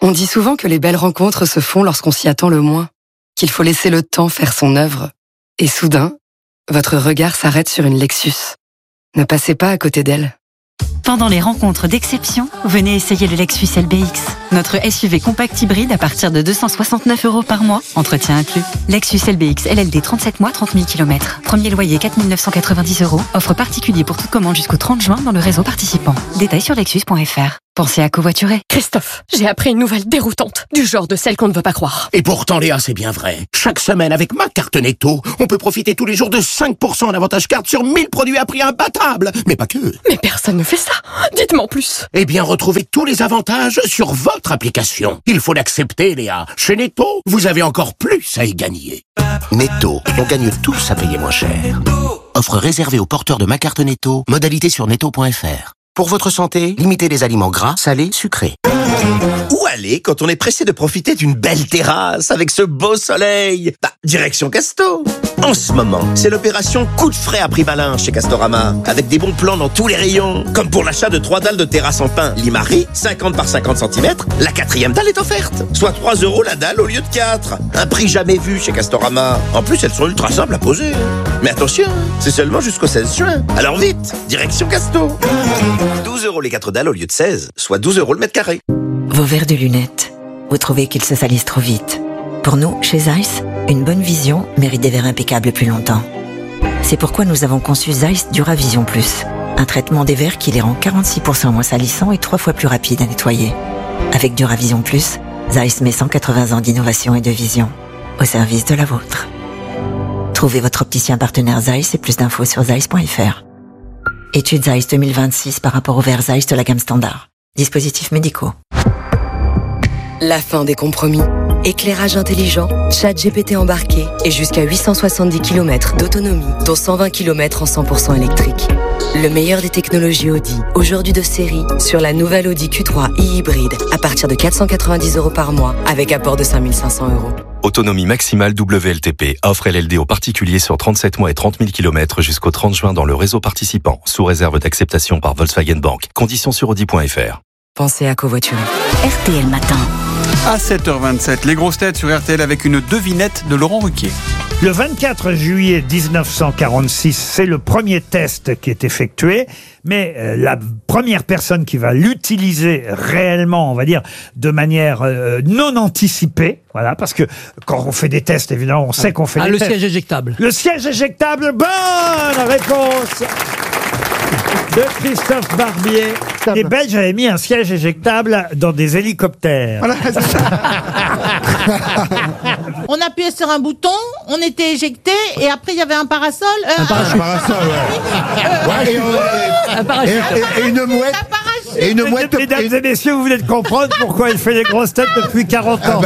On dit souvent que les belles rencontres se font lorsqu'on s'y attend le moins, qu'il faut laisser le temps faire son œuvre. Et soudain, votre regard s'arrête sur une Lexus. Ne passez pas à côté d'elle. Pendant les rencontres d'exception, venez essayer le Lexus LBX. Notre SUV compact hybride à partir de 269 € par mois, entretien inclus. Lexus LBX LLD 37 mois, 30 000 km. Premier loyer 4 990 €. Offre particulier pour toute commande jusqu'au 30 juin dans le réseau participant. Détails sur lexus.fr. Pensez à covoiturer. Christophe, j'ai appris une nouvelle déroutante, du genre de celle qu'on ne veut pas croire. Et pourtant, Léa, c'est bien vrai. Chaque semaine, avec ma carte Netto, on peut profiter tous les jours de 5% d'avantage carte sur 1000 produits à prix imbattable. Mais pas que. Mais personne ne fait ça. Dites-moi en plus. Eh bien, retrouvez tous les avantages sur votre application. Il faut l'accepter, Léa. Chez Netto, vous avez encore plus à y gagner. Netto, on gagne tous à payer moins cher. Offre réservée aux porteurs de ma carte Netto. Modalité sur netto.fr. Pour votre santé, limitez les aliments gras, salés, sucrés. Où aller quand on est pressé de profiter d'une belle terrasse avec ce beau soleil? Direction Casto. En ce moment, c'est l'opération coup de frais à prix malin chez Castorama, avec des bons plans dans tous les rayons. Comme pour l'achat de 3 dalles de terrasse en pin Limari, 50 par 50 cm, la 4e dalle est offerte. Soit 3 € la dalle au lieu de 4. Un prix jamais vu chez Castorama. En plus, elles sont ultra simples à poser. Mais attention, c'est seulement jusqu'au 16 juin. Alors vite, direction Casto. 12 € les 4 dalles au lieu de 16, soit 12 € le mètre carré. Vos verres de lunettes, vous trouvez qu'ils se salissent trop vite. Pour nous, chez Zeiss, une bonne vision mérite des verres impeccables plus longtemps. C'est pourquoi nous avons conçu Zeiss Duravision Plus, un traitement des verres qui les rend 46% moins salissants et 3 fois plus rapides à nettoyer. Avec Duravision Plus, Zeiss met 180 ans d'innovation et de vision au service de la vôtre. Trouvez votre opticien partenaire Zeiss et plus d'infos sur zeiss.fr. Étude Zeiss 2026 par rapport aux verres Zeiss de la gamme standard. Dispositifs médicaux. La fin des compromis. Éclairage intelligent, ChatGPT embarqué et jusqu'à 870 km d'autonomie, dont 120 km en 100% électrique. Le meilleur des technologies Audi, aujourd'hui de série, sur la nouvelle Audi Q3 e-hybride à partir de 490 € par mois avec apport de 5 500 €. Autonomie maximale WLTP. Offre LLD aux particuliers sur 37 mois et 30 000 km jusqu'au 30 juin dans le réseau participant, sous réserve d'acceptation par Volkswagen Bank. Conditions sur Audi.fr. Pensez à covoiturer. RTL Matin. À 7h27, les grosses têtes sur RTL avec une devinette de Laurent Ruquier. Le 24 juillet 1946, c'est le premier test qui est effectué, mais la première personne qui va l'utiliser réellement, on va dire, de manière non anticipée, voilà, parce que quand on fait des tests, évidemment, on sait qu'on fait des tests. Le siège éjectable. Le siège éjectable, bonne réponse de Christophe Barbier. Les Belges avaient mis un siège éjectable dans des hélicoptères. Voilà. On appuyait sur un bouton, on était éjecté et après il y avait un parasol. Un parachute. Un parachute. Et une mouette. Et une mouette. Mesdames et messieurs, vous venez de comprendre pourquoi il fait les grosses têtes depuis 40 ans.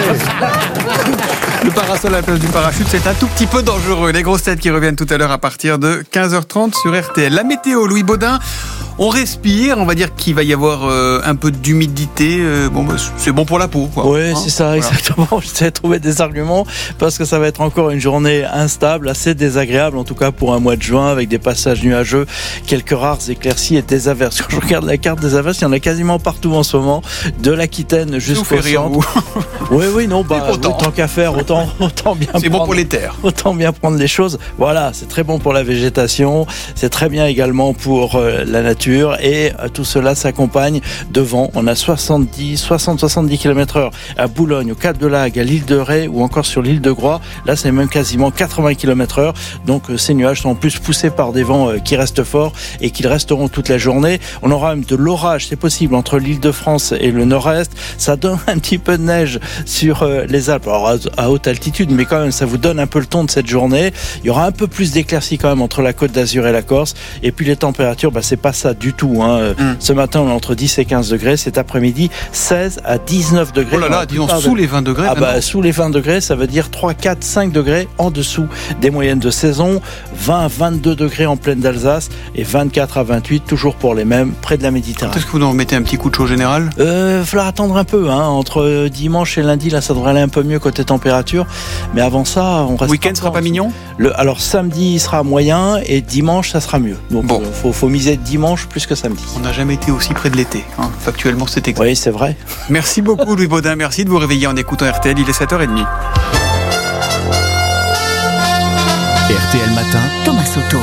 Le parasol à la place du parachute, c'est un tout petit peu dangereux. Les grosses têtes qui reviennent tout à l'heure à partir de 15h30 sur RTL. La météo, Louis Baudin. On respire, on va dire qu'il va y avoir un peu d'humidité. C'est bon pour la peau, quoi. Oui, c'est ça, exactement. J'essaie de trouver des arguments parce que ça va être encore une journée instable, assez désagréable, en tout cas pour un mois de juin, avec des passages nuageux, quelques rares éclaircies et des averses. Quand je regarde la carte des averses, il y en a quasiment partout en ce moment, de l'Aquitaine jusqu'au centre. Oui, non, tant qu'à faire, autant bien. C'est bon pour les terres. Autant bien prendre les choses. Voilà, c'est très bon pour la végétation, c'est très bien également pour la nature. Et tout cela s'accompagne de vent. On a 60-70 km/h à Boulogne, au Cap de Lague, à l'île de Ré ou encore sur l'île de Groix. Là, c'est même quasiment 80 km/h. Donc, ces nuages sont en plus poussés par des vents qui restent forts et qui resteront toute la journée. On aura même de l'orage, c'est possible, entre l'île de France et le nord-est. Ça donne un petit peu de neige sur les Alpes. Alors, à haute altitude, mais quand même, ça vous donne un peu le ton de cette journée. Il y aura un peu plus d'éclaircies quand même entre la Côte d'Azur et la Corse. Et puis, les températures, c'est pas ça du tout. Ce matin, on est entre 10 et 15 degrés. Cet après-midi, 16 à 19 degrés. Oh là là, disons sous les 20 degrés. Sous les 20 degrés, ça veut dire 3, 4, 5 degrés en dessous des moyennes de saison. 20 à 22 degrés en plaine d'Alsace et 24 à 28, toujours pour les mêmes, près de la Méditerranée. Est-ce que vous nous mettez un petit coup de chaud général? Il va falloir attendre un peu. Entre dimanche et lundi, là, ça devrait aller un peu mieux côté température. Mais avant ça, on reste. Le week-end sera pas mignon? Alors, samedi, il sera moyen et dimanche, ça sera mieux. Donc, faut miser dimanche dimanche plus que samedi. On n'a jamais été aussi près de l'été. Factuellement, c'est exact. Oui, c'est vrai. Merci beaucoup, Louis Baudin. Merci de vous réveiller en écoutant RTL. Il est 7h30. RTL Matin, Thomas Soto.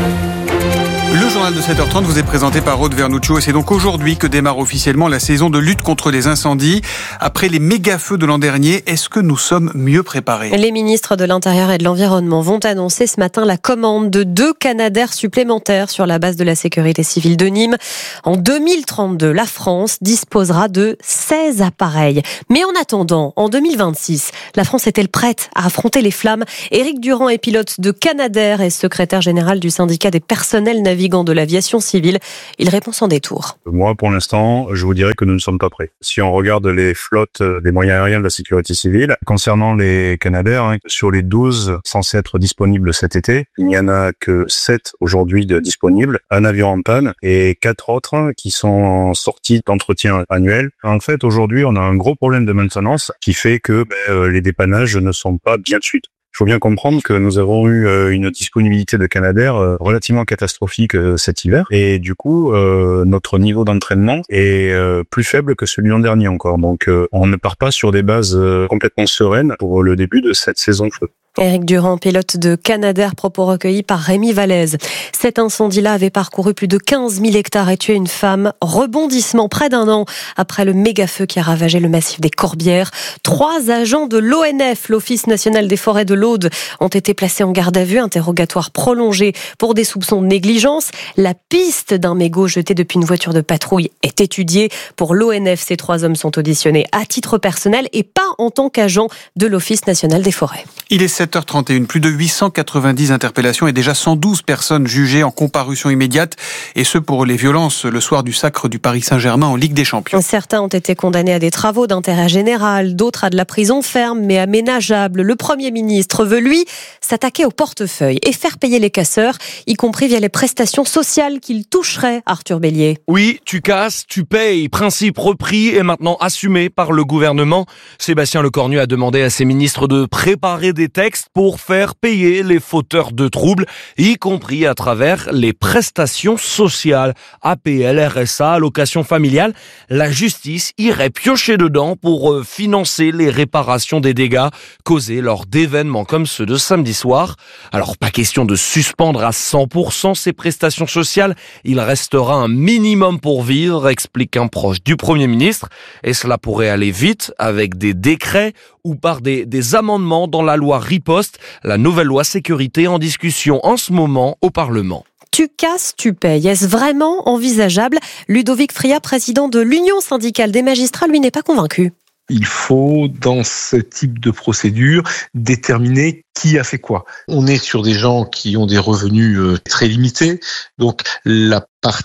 Le journal de 7h30 vous est présenté par Aude Vernuccio et c'est donc aujourd'hui que démarre officiellement la saison de lutte contre les incendies. Après les méga-feux de l'an dernier, est-ce que nous sommes mieux préparés ? Les ministres de l'Intérieur et de l'Environnement vont annoncer ce matin la commande de 2 Canadair supplémentaires sur la base de la sécurité civile de Nîmes. En 2032, la France disposera de 16 appareils. Mais en attendant, en 2026, la France est-elle prête à affronter les flammes ? Éric Durand est pilote de Canadair et secrétaire général du syndicat des personnels navigants de l'aviation civile. Il répond sans détour. Moi, pour l'instant, je vous dirais que nous ne sommes pas prêts. Si on regarde les flottes des moyens aériens de la sécurité civile, concernant les Canadair, sur les 12 censés être disponibles cet été, il n'y en a que 7 aujourd'hui de disponibles, un avion en panne et 4 autres qui sont en sortie d'entretien annuel. En fait, aujourd'hui, on a un gros problème de maintenance qui fait que les dépannages ne sont pas bien de suite. Il faut bien comprendre que nous avons eu une disponibilité de Canadair relativement catastrophique cet hiver et du coup notre niveau d'entraînement est plus faible que celui de l'an dernier encore. Donc on ne part pas sur des bases complètement sereines pour le début de cette saison de feu. Éric Durand, pilote de Canadair, propos recueillis par Rémi Vallès. Cet incendie-là avait parcouru plus de 15 000 hectares et tué une femme. Rebondissement près d'un an après le méga-feu qui a ravagé le massif des Corbières. 3 agents de l'ONF, l'Office national des forêts de l'Aude, ont été placés en garde à vue, interrogatoire prolongé pour des soupçons de négligence. La piste d'un mégot jeté depuis une voiture de patrouille est étudiée. Pour l'ONF, ces 3 hommes sont auditionnés à titre personnel et pas en tant qu'agents de l'Office national des forêts. Il est 7h31, plus de 890 interpellations et déjà 112 personnes jugées en comparution immédiate, et ce pour les violences le soir du sacre du Paris Saint-Germain en Ligue des Champions. Certains ont été condamnés à des travaux d'intérêt général, d'autres à de la prison ferme mais aménageable. Le Premier ministre veut, lui, s'attaquer au portefeuille et faire payer les casseurs, y compris via les prestations sociales qu'il toucherait, Arthur Bélier. Oui, tu casses, tu payes, principe repris et maintenant assumé par le gouvernement. Sébastien Lecornu a demandé à ses ministres de préparer des textes pour faire payer les fauteurs de troubles, y compris à travers les prestations sociales, APL, RSA, allocation familiale. La justice irait piocher dedans pour financer les réparations des dégâts causés lors d'événements comme ceux de samedi soir. Alors, pas question de suspendre à 100% ces prestations sociales. Il restera un minimum pour vivre, explique un proche du Premier ministre. Et cela pourrait aller vite avec des décrets ou par des amendements dans la loi Riposte, la nouvelle loi sécurité en discussion en ce moment au Parlement. Tu casses, tu payes. Est-ce vraiment envisageable ? Ludovic Friat, président de l'Union syndicale des magistrats, lui n'est pas convaincu. Il faut, dans ce type de procédure, déterminer qui a fait quoi. On est sur des gens qui ont des revenus très limités, donc la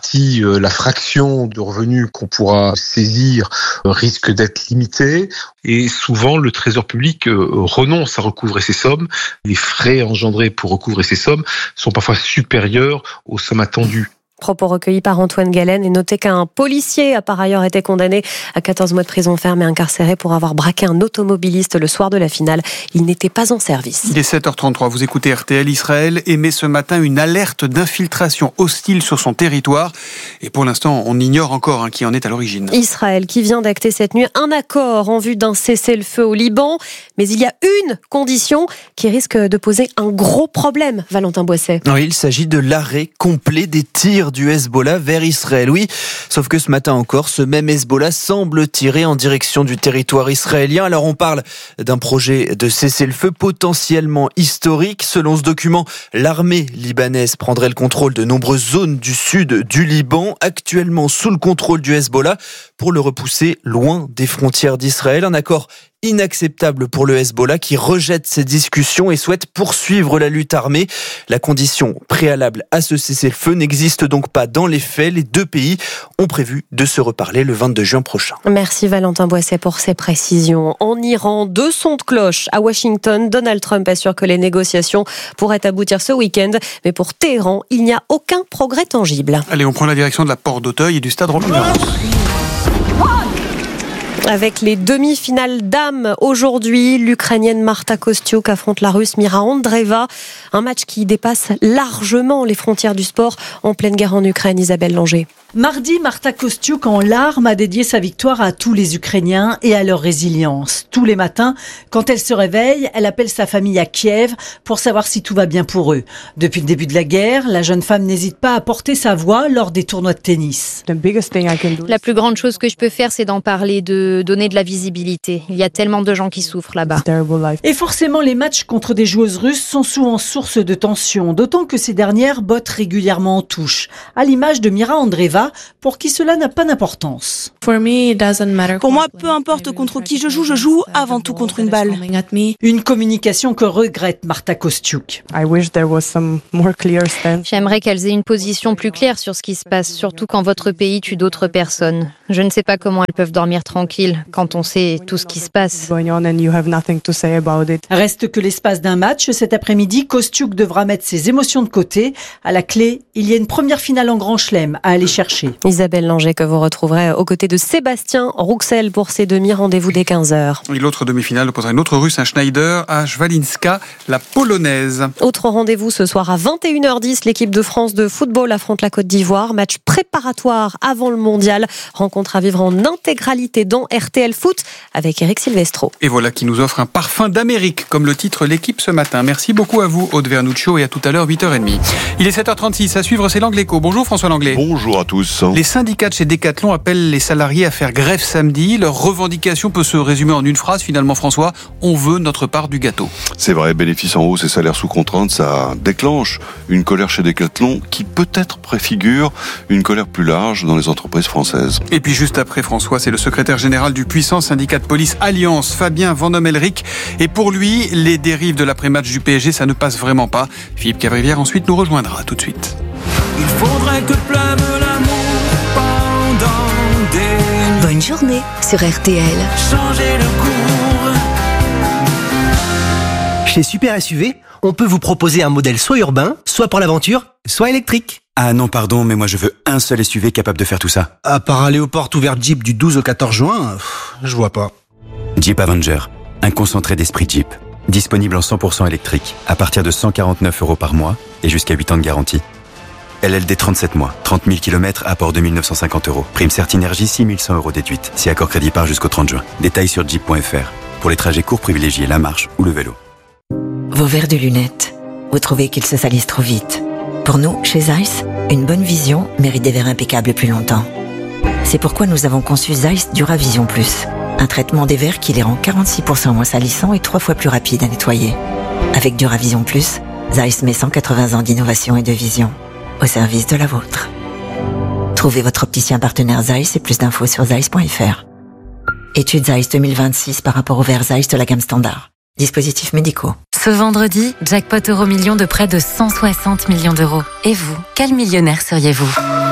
fraction de revenus qu'on pourra saisir risque d'être limitée, et souvent le Trésor public renonce à recouvrer ces sommes. Les frais engendrés pour recouvrer ces sommes sont parfois supérieurs aux sommes attendues. Propos recueillis par Antoine Galen, et notez qu'un policier a par ailleurs été condamné à 14 mois de prison ferme et incarcéré pour avoir braqué un automobiliste le soir de la finale. Il n'était pas en service. Il est 7h33, vous écoutez RTL. Israël émet ce matin une alerte d'infiltration hostile sur son territoire. Et pour l'instant, on ignore encore qui en est à l'origine. Israël qui vient d'acter cette nuit un accord en vue d'un cessez-le-feu au Liban. Mais il y a une condition qui risque de poser un gros problème, Valentin Boisset. Oui, il s'agit de l'arrêt complet des tirs du Hezbollah vers Israël. Oui, sauf que ce matin encore, ce même Hezbollah semble tirer en direction du territoire israélien. Alors on parle d'un projet de cessez-le-feu potentiellement historique. Selon ce document, l'armée libanaise prendrait le contrôle de nombreuses zones du sud du Liban, actuellement sous le contrôle du Hezbollah, pour le repousser loin des frontières d'Israël. Un accord inacceptable pour le Hezbollah qui rejette ces discussions et souhaite poursuivre la lutte armée. La condition préalable à ce cessez-le-feu n'existe donc pas dans les faits. Les 2 pays ont prévu de se reparler le 22 juin prochain. Merci Valentin Boisset pour ces précisions. En Iran, 2 sons de cloche. À Washington, Donald Trump assure que les négociations pourraient aboutir ce week-end. Mais pour Téhéran, il n'y a aucun progrès tangible. Allez, on prend la direction de la porte d'Auteuil et du stade Roland-Garros. Avec les demi-finales dames aujourd'hui, l'Ukrainienne Marta Kostyuk affronte la Russe Mira Andreeva. Un match qui dépasse largement les frontières du sport en pleine guerre en Ukraine. Isabelle Langer. Mardi, Marta Kostyuk, en larmes, a dédié sa victoire à tous les Ukrainiens et à leur résilience. Tous les matins, quand elle se réveille, elle appelle sa famille à Kiev pour savoir si tout va bien pour eux. Depuis le début de la guerre, la jeune femme n'hésite pas à porter sa voix lors des tournois de tennis. La plus grande chose que je peux faire, c'est d'en parler, de donner de la visibilité. Il y a tellement de gens qui souffrent là-bas. Et forcément, les matchs contre des joueuses russes sont souvent source de tension, d'autant que ces dernières bottent régulièrement en touche, à l'image de Mira Andreeva, pour qui cela n'a pas d'importance. Pour moi, peu importe contre qui je joue avant tout contre une balle. Une communication que regrette Marta Kostyuk. J'aimerais qu'elles aient une position plus claire sur ce qui se passe, surtout quand votre pays tue d'autres personnes. Je ne sais pas comment elles peuvent dormir tranquilles quand on sait tout ce qui se passe. Reste que l'espace d'un match, cet après-midi, Kostyuk devra mettre ses émotions de côté. À la clé, il y a une première finale en Grand Chelem à aller chercher. Isabelle Langer que vous retrouverez aux côtés de Sébastien Rouxel pour ses demi. Rendez-vous dès 15h. Et l'autre demi-finale opposera une autre Russe, un Schneider, à Jwalinska, la Polonaise. Autre rendez-vous ce soir à 21h10. L'équipe de France de football affronte la Côte d'Ivoire. Match préparatoire avant le mondial. Rencontre à vivre en intégralité dans RTL Foot avec Eric Silvestro. Et voilà qui nous offre un parfum d'Amérique, comme le titre L'équipe ce matin. Merci beaucoup à vous, Aude Vernuccio, et à tout à l'heure, 8h30. Il est 7h36. À suivre, c'est l'Anglais Co. Bonjour François Langlais. Bonjour à tous. Les syndicats de chez Decathlon appellent les salariés à faire grève samedi. Leur revendication peut se résumer en une phrase, finalement, François. On veut notre part du gâteau. C'est vrai, bénéfices en hausse et salaires sous contrainte, ça déclenche une colère chez Decathlon qui peut-être préfigure une colère plus large dans les entreprises françaises. Et puis juste après, François, c'est le secrétaire général du puissant syndicat de police Alliance, Fabien Vanhomme-Elric. Et pour lui, les dérives de l'après-match du PSG, ça ne passe vraiment pas. Philippe Cavrivière ensuite nous rejoindra tout de suite. Il faudrait que pleuve l'amour pendant des... Bonne journée sur RTL. Changer le cours. Chez Super SUV, on peut vous proposer un modèle soit urbain, soit pour l'aventure, soit électrique. Ah non, pardon, mais moi je veux un seul SUV capable de faire tout ça. À part aller aux portes ouvertes Jeep du 12 au 14 juin, je vois pas. Jeep Avenger, un concentré d'esprit Jeep. Disponible en 100% électrique, à partir de 149 € par mois et jusqu'à 8 ans de garantie. LLD 37 mois, 30 000 km, apport 2 950 €. Prime Certinergie, 6 100 € déduite. Si accord crédit par jusqu'au 30 juin. Détails sur jeep.fr. Pour les trajets courts, privilégiez la marche ou le vélo. Vos verres de lunettes, vous trouvez qu'ils se salissent trop vite. Pour nous, chez Zeiss, une bonne vision mérite des verres impeccables plus longtemps. C'est pourquoi nous avons conçu Zeiss Duravision Plus. Un traitement des verres qui les rend 46% moins salissants et 3 fois plus rapides à nettoyer. Avec Duravision Plus, Zeiss met 180 ans d'innovation et de vision au service de la vôtre. Trouvez votre opticien partenaire Zeiss et plus d'infos sur zeiss.fr. Étude Zeiss 2026 par rapport aux verres Zeiss de la gamme standard. Dispositifs médicaux. Ce vendredi, jackpot Euro-Million de près de 160 millions d'euros. Et vous, quel millionnaire seriez-vous ?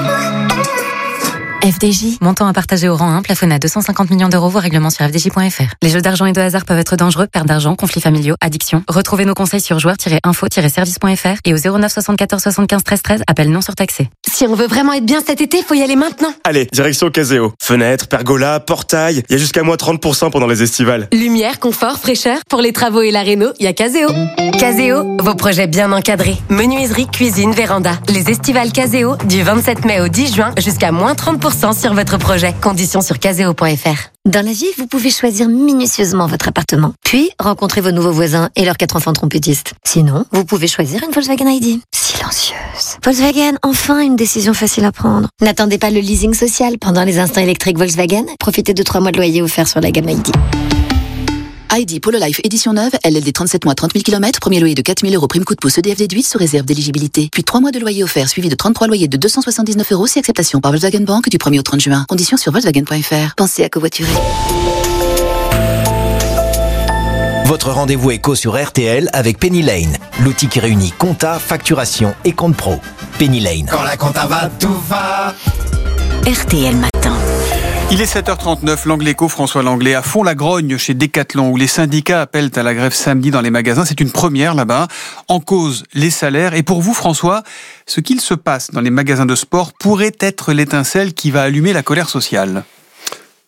FDJ, montant à partager au rang 1, plafonné à 250 millions d'euros, voire règlement sur fdj.fr. Les jeux d'argent et de hasard peuvent être dangereux, perte d'argent, conflits familiaux, addiction. Retrouvez nos conseils sur joueurs-info-service.fr et au 09 74 75 13 13, appel non surtaxé. Si on veut vraiment être bien cet été, faut y aller maintenant. Allez, direction Caseo. Fenêtres, pergola, portail, il y a jusqu'à moins 30% pendant les estivales. Lumière, confort, fraîcheur, pour les travaux et la réno, il y a Caseo. Caseo, vos projets bien encadrés. Menuiserie, cuisine, véranda. Les estivales Caseo, du 27 mai au 10 juin, jusqu'à moins 30% sur votre projet. Conditions sur caseo.fr. Dans la vie, vous pouvez choisir minutieusement votre appartement, puis rencontrer vos nouveaux voisins et leurs 4 enfants trompettistes. Sinon, vous pouvez choisir une Volkswagen ID. Silencieuse. Volkswagen, enfin une décision facile à prendre. N'attendez pas le leasing social pendant les instants électriques Volkswagen. Profitez de 3 mois de loyer offerts sur la gamme ID. ID Polo Life édition neuve, LLD 37 mois 30 000 km, premier loyer de 4 000 € prime coup de pouce EDF déduit sous réserve d'éligibilité. Puis 3 mois de loyer offert suivi de 33 loyers de 279 € si acceptation par Volkswagen Bank du 1er au 30 juin. Conditions sur Volkswagen.fr. Pensez à covoiturer. Votre rendez-vous éco sur RTL avec Penny Lane, l'outil qui réunit compta, facturation et compte pro. Penny Lane. Quand la compta va, tout va. RTL Matin. Il est 7h39, l'Anglais Co, François Langlais, à fond la grogne chez Decathlon, où les syndicats appellent à la grève samedi dans les magasins. C'est une première là-bas. En cause, les salaires. Et pour vous, François, ce qu'il se passe dans les magasins de sport pourrait être l'étincelle qui va allumer la colère sociale.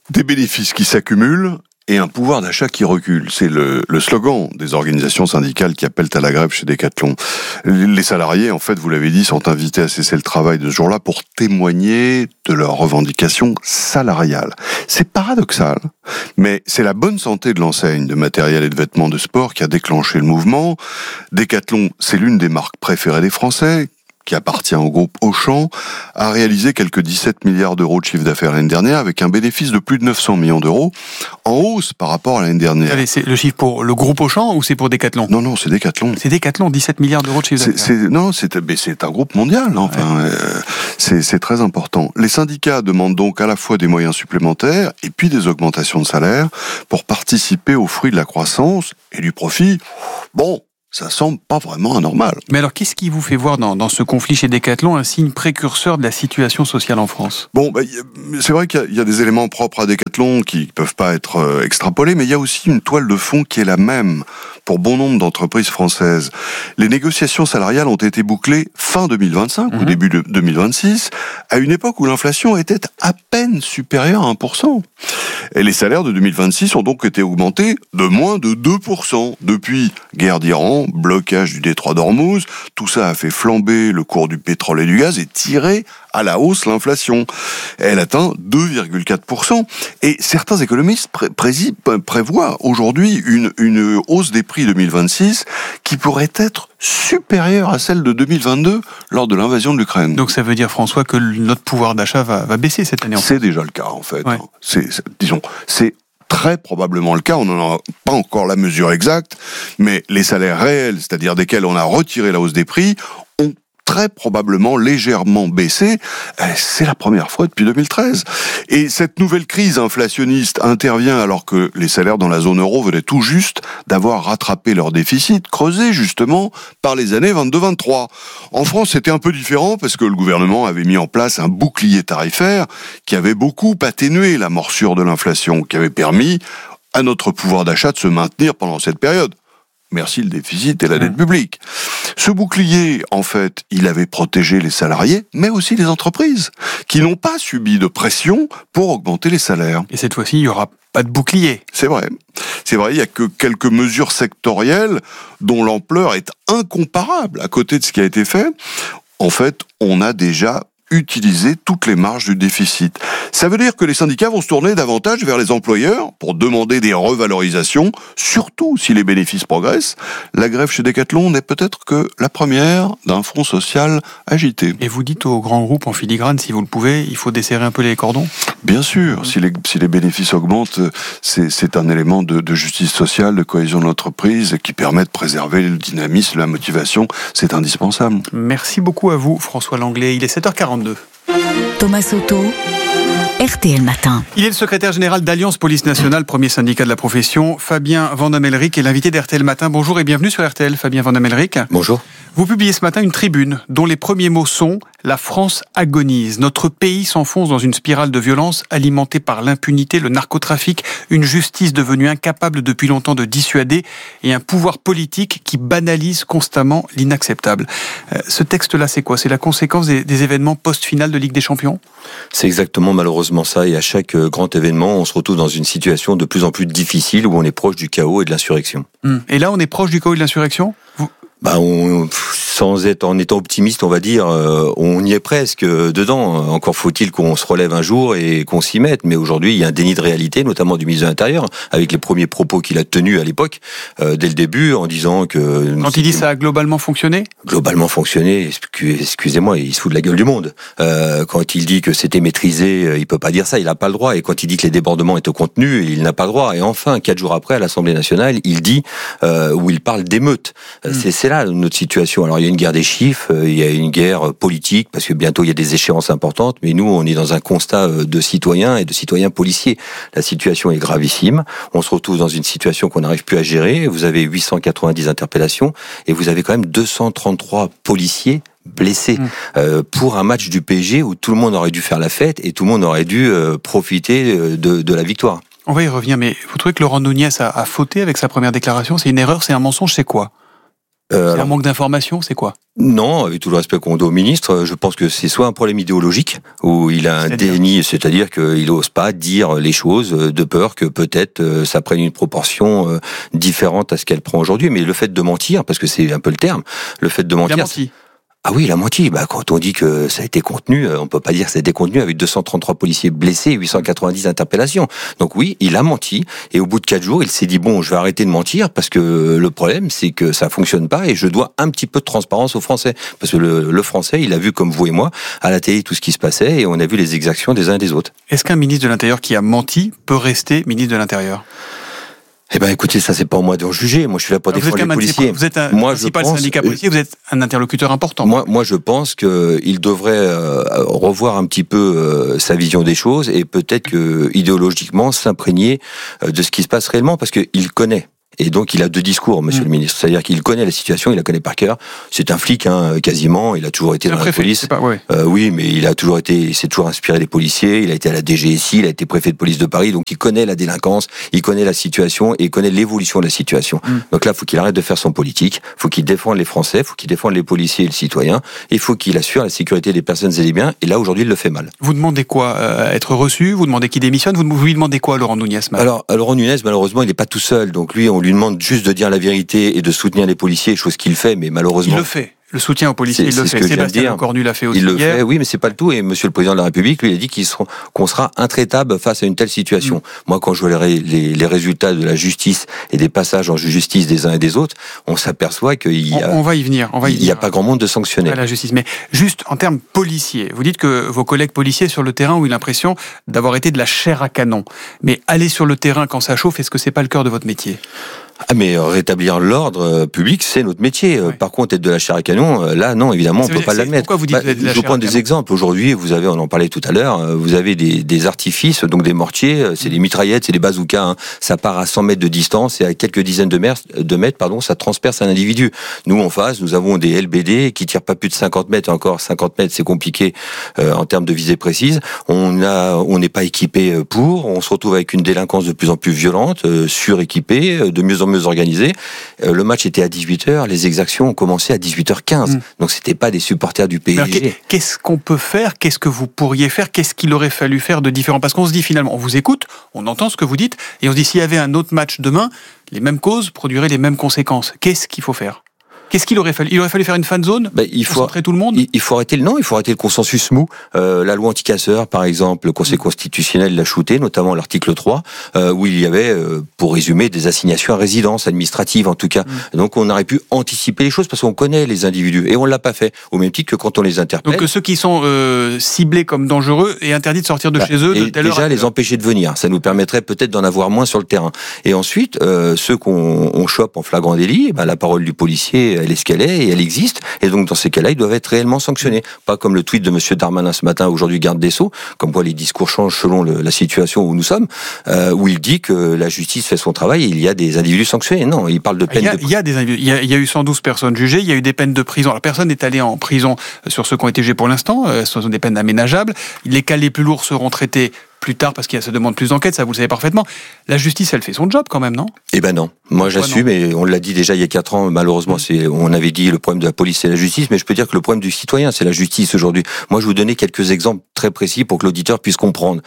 Des bénéfices qui s'accumulent et un pouvoir d'achat qui recule. C'est le slogan des organisations syndicales qui appellent à la grève chez Decathlon. Les salariés, en fait, vous l'avez dit, sont invités à cesser le travail de ce jour-là pour témoigner de leurs revendications salariales. C'est paradoxal, mais c'est la bonne santé de l'enseigne de matériel et de vêtements de sport qui a déclenché le mouvement. Decathlon, c'est l'une des marques préférées des Français, qui appartient au groupe Auchan, a réalisé quelques 17 milliards d'euros de chiffre d'affaires l'année dernière, avec un bénéfice de plus de 900 millions d'euros, en hausse par rapport à l'année dernière. Allez, c'est le chiffre pour le groupe Auchan ou c'est pour Decathlon ? Non, c'est Decathlon. C'est Decathlon, 17 milliards d'euros de chiffre d'affaires. C'est un groupe mondial, enfin, c'est très important. Les syndicats demandent donc à la fois des moyens supplémentaires et puis des augmentations de salaire pour participer aux fruits de la croissance et du profit. Bon, ça semble pas vraiment anormal. Mais alors, qu'est-ce qui vous fait voir dans ce conflit chez Decathlon un signe précurseur de la situation sociale en France ? Bon, c'est vrai qu'il y a des éléments propres à Decathlon qui peuvent pas être extrapolés, mais il y a aussi une toile de fond qui est la même pour bon nombre d'entreprises françaises. Les négociations salariales ont été bouclées fin 2025 ou début de 2026, à une époque où l'inflation était à peine supérieure à 1%. Et les salaires de 2026 ont donc été augmentés de moins de 2%. Depuis guerre d'Iran, blocage du détroit d'Ormuz, tout ça a fait flamber le cours du pétrole et du gaz et tiré à la hausse l'inflation. Elle atteint 2,4%. Et certains économistes prévoient aujourd'hui une hausse des prix 2026 qui pourrait être supérieure à celle de 2022 lors de l'invasion de l'Ukraine. Donc ça veut dire, François, que notre pouvoir d'achat va baisser cette année. C'est déjà le cas, en fait. Ouais. C'est très probablement le cas, on n'en a pas encore la mesure exacte, mais les salaires réels, c'est-à-dire desquels on a retiré la hausse des prix, ont très probablement légèrement baissé. C'est la première fois depuis 2013. Et cette nouvelle crise inflationniste intervient alors que les salaires dans la zone euro venaient tout juste d'avoir rattrapé leur déficit, creusé justement par les années 22-23. En France, c'était un peu différent parce que le gouvernement avait mis en place un bouclier tarifaire qui avait beaucoup atténué la morsure de l'inflation, qui avait permis à notre pouvoir d'achat de se maintenir pendant cette période. Merci le déficit et la dette publique. Ce bouclier, en fait, il avait protégé les salariés, mais aussi les entreprises, qui n'ont pas subi de pression pour augmenter les salaires. Et cette fois-ci, il n'y aura pas de bouclier. C'est vrai, il n'y a que quelques mesures sectorielles dont l'ampleur est incomparable à côté de ce qui a été fait. En fait, on a déjà utiliser toutes les marges du déficit. Ça veut dire que les syndicats vont se tourner davantage vers les employeurs pour demander des revalorisations, surtout si les bénéfices progressent. La grève chez Decathlon n'est peut-être que la première d'un front social agité. Et vous dites aux grands groupes en filigrane, si vous le pouvez, il faut desserrer un peu les cordons ? Bien sûr, si les bénéfices augmentent, c'est un élément de justice sociale, de cohésion de l'entreprise qui permet de préserver le dynamisme, la motivation, c'est indispensable. Merci beaucoup à vous, François Langlais. Il est 7h42. Thomas Soto, RTL Matin. Il est le secrétaire général d'Alliance Police Nationale, premier syndicat de la profession. Fabien Vandamelric est l'invité d'RTL Matin. Bonjour et bienvenue sur RTL, Fabien Vandamelric. Bonjour. Vous publiez ce matin une tribune dont les premiers mots sont « La France agonise ». Notre pays s'enfonce dans une spirale de violence alimentée par l'impunité, le narcotrafic, une justice devenue incapable depuis longtemps de dissuader et un pouvoir politique qui banalise constamment l'inacceptable. Ce texte-là, c'est quoi ? C'est la conséquence des événements post-finale de Ligue des Champions ? C'est exactement malheureusement ça. Et à chaque grand événement, on se retrouve dans une situation de plus en plus difficile où on est proche du chaos et de l'insurrection. Et là, on est proche du chaos et de l'insurrection ? Sans être en étant optimiste, on va dire, on y est presque dedans. Encore faut-il qu'on se relève un jour et qu'on s'y mette. Mais aujourd'hui, il y a un déni de réalité, notamment du ministre de l'Intérieur, avec les premiers propos qu'il a tenus à l'époque, dès le début, en disant que... Quand il dit ça a globalement fonctionné ? Globalement fonctionné, excusez-moi, il se fout de la gueule du monde. Quand il dit que c'était maîtrisé, il peut pas dire ça, il n'a pas le droit. Et quand il dit que les débordements étaient contenus, il n'a pas le droit. Et enfin, 4 jours après, à l'Assemblée nationale, il dit, où il parle d'émeutes. C'est là notre situation. Alors, il y a une guerre des chiffres, il y a une guerre politique, parce que bientôt il y a des échéances importantes, mais nous, on est dans un constat de citoyens et de citoyens policiers. La situation est gravissime, on se retrouve dans une situation qu'on n'arrive plus à gérer, vous avez 890 interpellations, et vous avez quand même 233 policiers blessés pour un match du PSG où tout le monde aurait dû faire la fête et tout le monde aurait dû profiter de la victoire. On va y revenir, mais vous trouvez que Laurent Nunez a fauté avec sa première déclaration ? C'est une erreur, c'est un mensonge, c'est quoi ? C'est un manque d'information, c'est quoi? Non, avec tout le respect qu'on doit au ministre, je pense que c'est soit un problème idéologique, où il a un déni, c'est-à-dire qu'il n'ose pas dire les choses, de peur que peut-être ça prenne une proportion différente à ce qu'elle prend aujourd'hui. Mais le fait de mentir, parce que c'est un peu le terme, le fait de mentir... Ah oui, la moitié. Quand on dit que ça a été contenu, on peut pas dire que ça a été contenu avec 233 policiers blessés et 890 interpellations. Donc oui, il a menti. Et au bout de 4 jours, il s'est dit bon, je vais arrêter de mentir parce que le problème, c'est que ça fonctionne pas et je dois un petit peu de transparence aux Français. Parce que le Français, il a vu comme vous et moi à la télé tout ce qui se passait et on a vu les exactions des uns et des autres. Est-ce qu'un ministre de l'Intérieur qui a menti peut rester ministre de l'Intérieur? Eh ben, écoutez, ça c'est pas à moi d'en juger. Moi, je suis là pour défendre les policiers. Vous êtes un principal syndicat policier, vous êtes un interlocuteur important. Moi, je pense qu'il devrait revoir un petit peu sa vision des choses et peut-être que idéologiquement s'imprégner de ce qui se passe réellement, parce qu'il connaît. Et donc, il a 2 discours, monsieur le ministre. C'est-à-dire qu'il connaît la situation, il la connaît par cœur. C'est un flic, quasiment. Il a toujours été dans la police. Oui, mais il s'est toujours inspiré des policiers. Il a été à la DGSI, il a été préfet de police de Paris. Donc, il connaît la délinquance, il connaît la situation et il connaît l'évolution de la situation. Donc là, il faut qu'il arrête de faire son politique. Il faut qu'il défende les Français, il faut qu'il défende les policiers et les citoyens. Il faut qu'il assure la sécurité des personnes et des biens. Et là, aujourd'hui, il le fait mal. Vous demandez quoi? Être reçu? Vous demandez qu'il démissionne? Vous lui demandez quoi à Laurent Nunez? Alors, Laurent Nunez, malheureusement, il n'est pas tout seul. Donc lui, on lui demande juste de dire la vérité et de soutenir les policiers, chose qu'il fait, mais malheureusement... Il le fait. Le soutien aux policiers, il le fait. Sébastien Lecornu l'a fait aussi hier. Il le fait, oui, mais c'est pas le tout. Et monsieur le président de la République, lui, il a dit qu'on sera intraitable face à une telle situation. Moi, quand je vois les résultats de la justice et des passages en justice des uns et des autres, on s'aperçoit qu'il y a... On va y venir. Il n'y a pas grand monde de sanctionner. La justice. Mais juste en termes policiers, vous dites que vos collègues policiers sur le terrain ont eu l'impression d'avoir été de la chair à canon. Mais aller sur le terrain quand ça chauffe, est-ce que c'est pas le cœur de votre métier? Mais rétablir l'ordre public, c'est notre métier. Par contre, être de la chair à canon, là, non, évidemment, on peut pas l'admettre. Pourquoi vous dites je vous prends des exemples. Aujourd'hui, vous avez, on en parlait tout à l'heure, vous avez des artifices, donc des mortiers, c'est des mitraillettes, c'est des bazookas. Ça part à 100 mètres de distance et à quelques dizaines de mètres, ça transperce un individu. Nous, en face, nous avons des LBD qui tirent pas plus de 50 mètres. Encore 50 mètres, c'est compliqué en termes de visée précise. On n'est pas équipé on se retrouve avec une délinquance de plus en plus violente, suréquipée, de mieux en mieux organisé. Le match était à 18h, les exactions ont commencé à 18h15. Donc c'était pas des supporters du PSG. Alors, qu'est-ce qu'on peut faire? Qu'est-ce que vous pourriez faire? Qu'est-ce qu'il aurait fallu faire de différent? Parce qu'on se dit finalement, on vous écoute, on entend ce que vous dites, et on se dit s'il y avait un autre match demain, les mêmes causes produiraient les mêmes conséquences. Qu'est-ce qu'il faut faire? Qu'est-ce qu'il aurait fallu? Il aurait fallu faire une fan zone? Il faut concentrer tout le monde? Il faut arrêter le consensus mou. La loi anti-casseurs, par exemple, le Conseil constitutionnel l'a shooté, notamment l'article 3, où il y avait, pour résumer, des assignations à résidence administrative, en tout cas. Donc on aurait pu anticiper les choses parce qu'on connaît les individus et on l'a pas fait. Au même titre que quand on les interpelle. Donc ceux qui sont ciblés comme dangereux est interdit de sortir de chez eux de telle heure. Déjà les empêcher de venir. Ça nous permettrait peut-être d'en avoir moins sur le terrain. Et ensuite, ceux qu'on chope en flagrant délit, la parole du policier, elle est ce qu'elle est et elle existe. Et donc, dans ces cas-là, ils doivent être réellement sanctionnés. Pas comme le tweet de monsieur Darmanin ce matin, aujourd'hui garde des Sceaux, comme quoi les discours changent selon la situation où nous sommes, où il dit que la justice fait son travail et il y a des individus sanctionnés. Non, il parle de peine Il y a des individus. Il y a eu 112 personnes jugées, il y a eu des peines de prison. Alors, personne n'est allé en prison sur ceux qui ont été jugés pour l'instant. Ce sont des peines aménageables. Les cas les plus lourds seront traités plus tard parce qu'il y a se demande plus d'enquête, ça vous le savez parfaitement. La justice, elle fait son job quand même, non? Eh ben non. Moi j'assume, et on l'a dit déjà il y a 4 ans, malheureusement, on avait dit le problème de la police c'est la justice, mais je peux dire que le problème du citoyen c'est la justice aujourd'hui. Moi je vais vous donner quelques exemples très précis pour que l'auditeur puisse comprendre.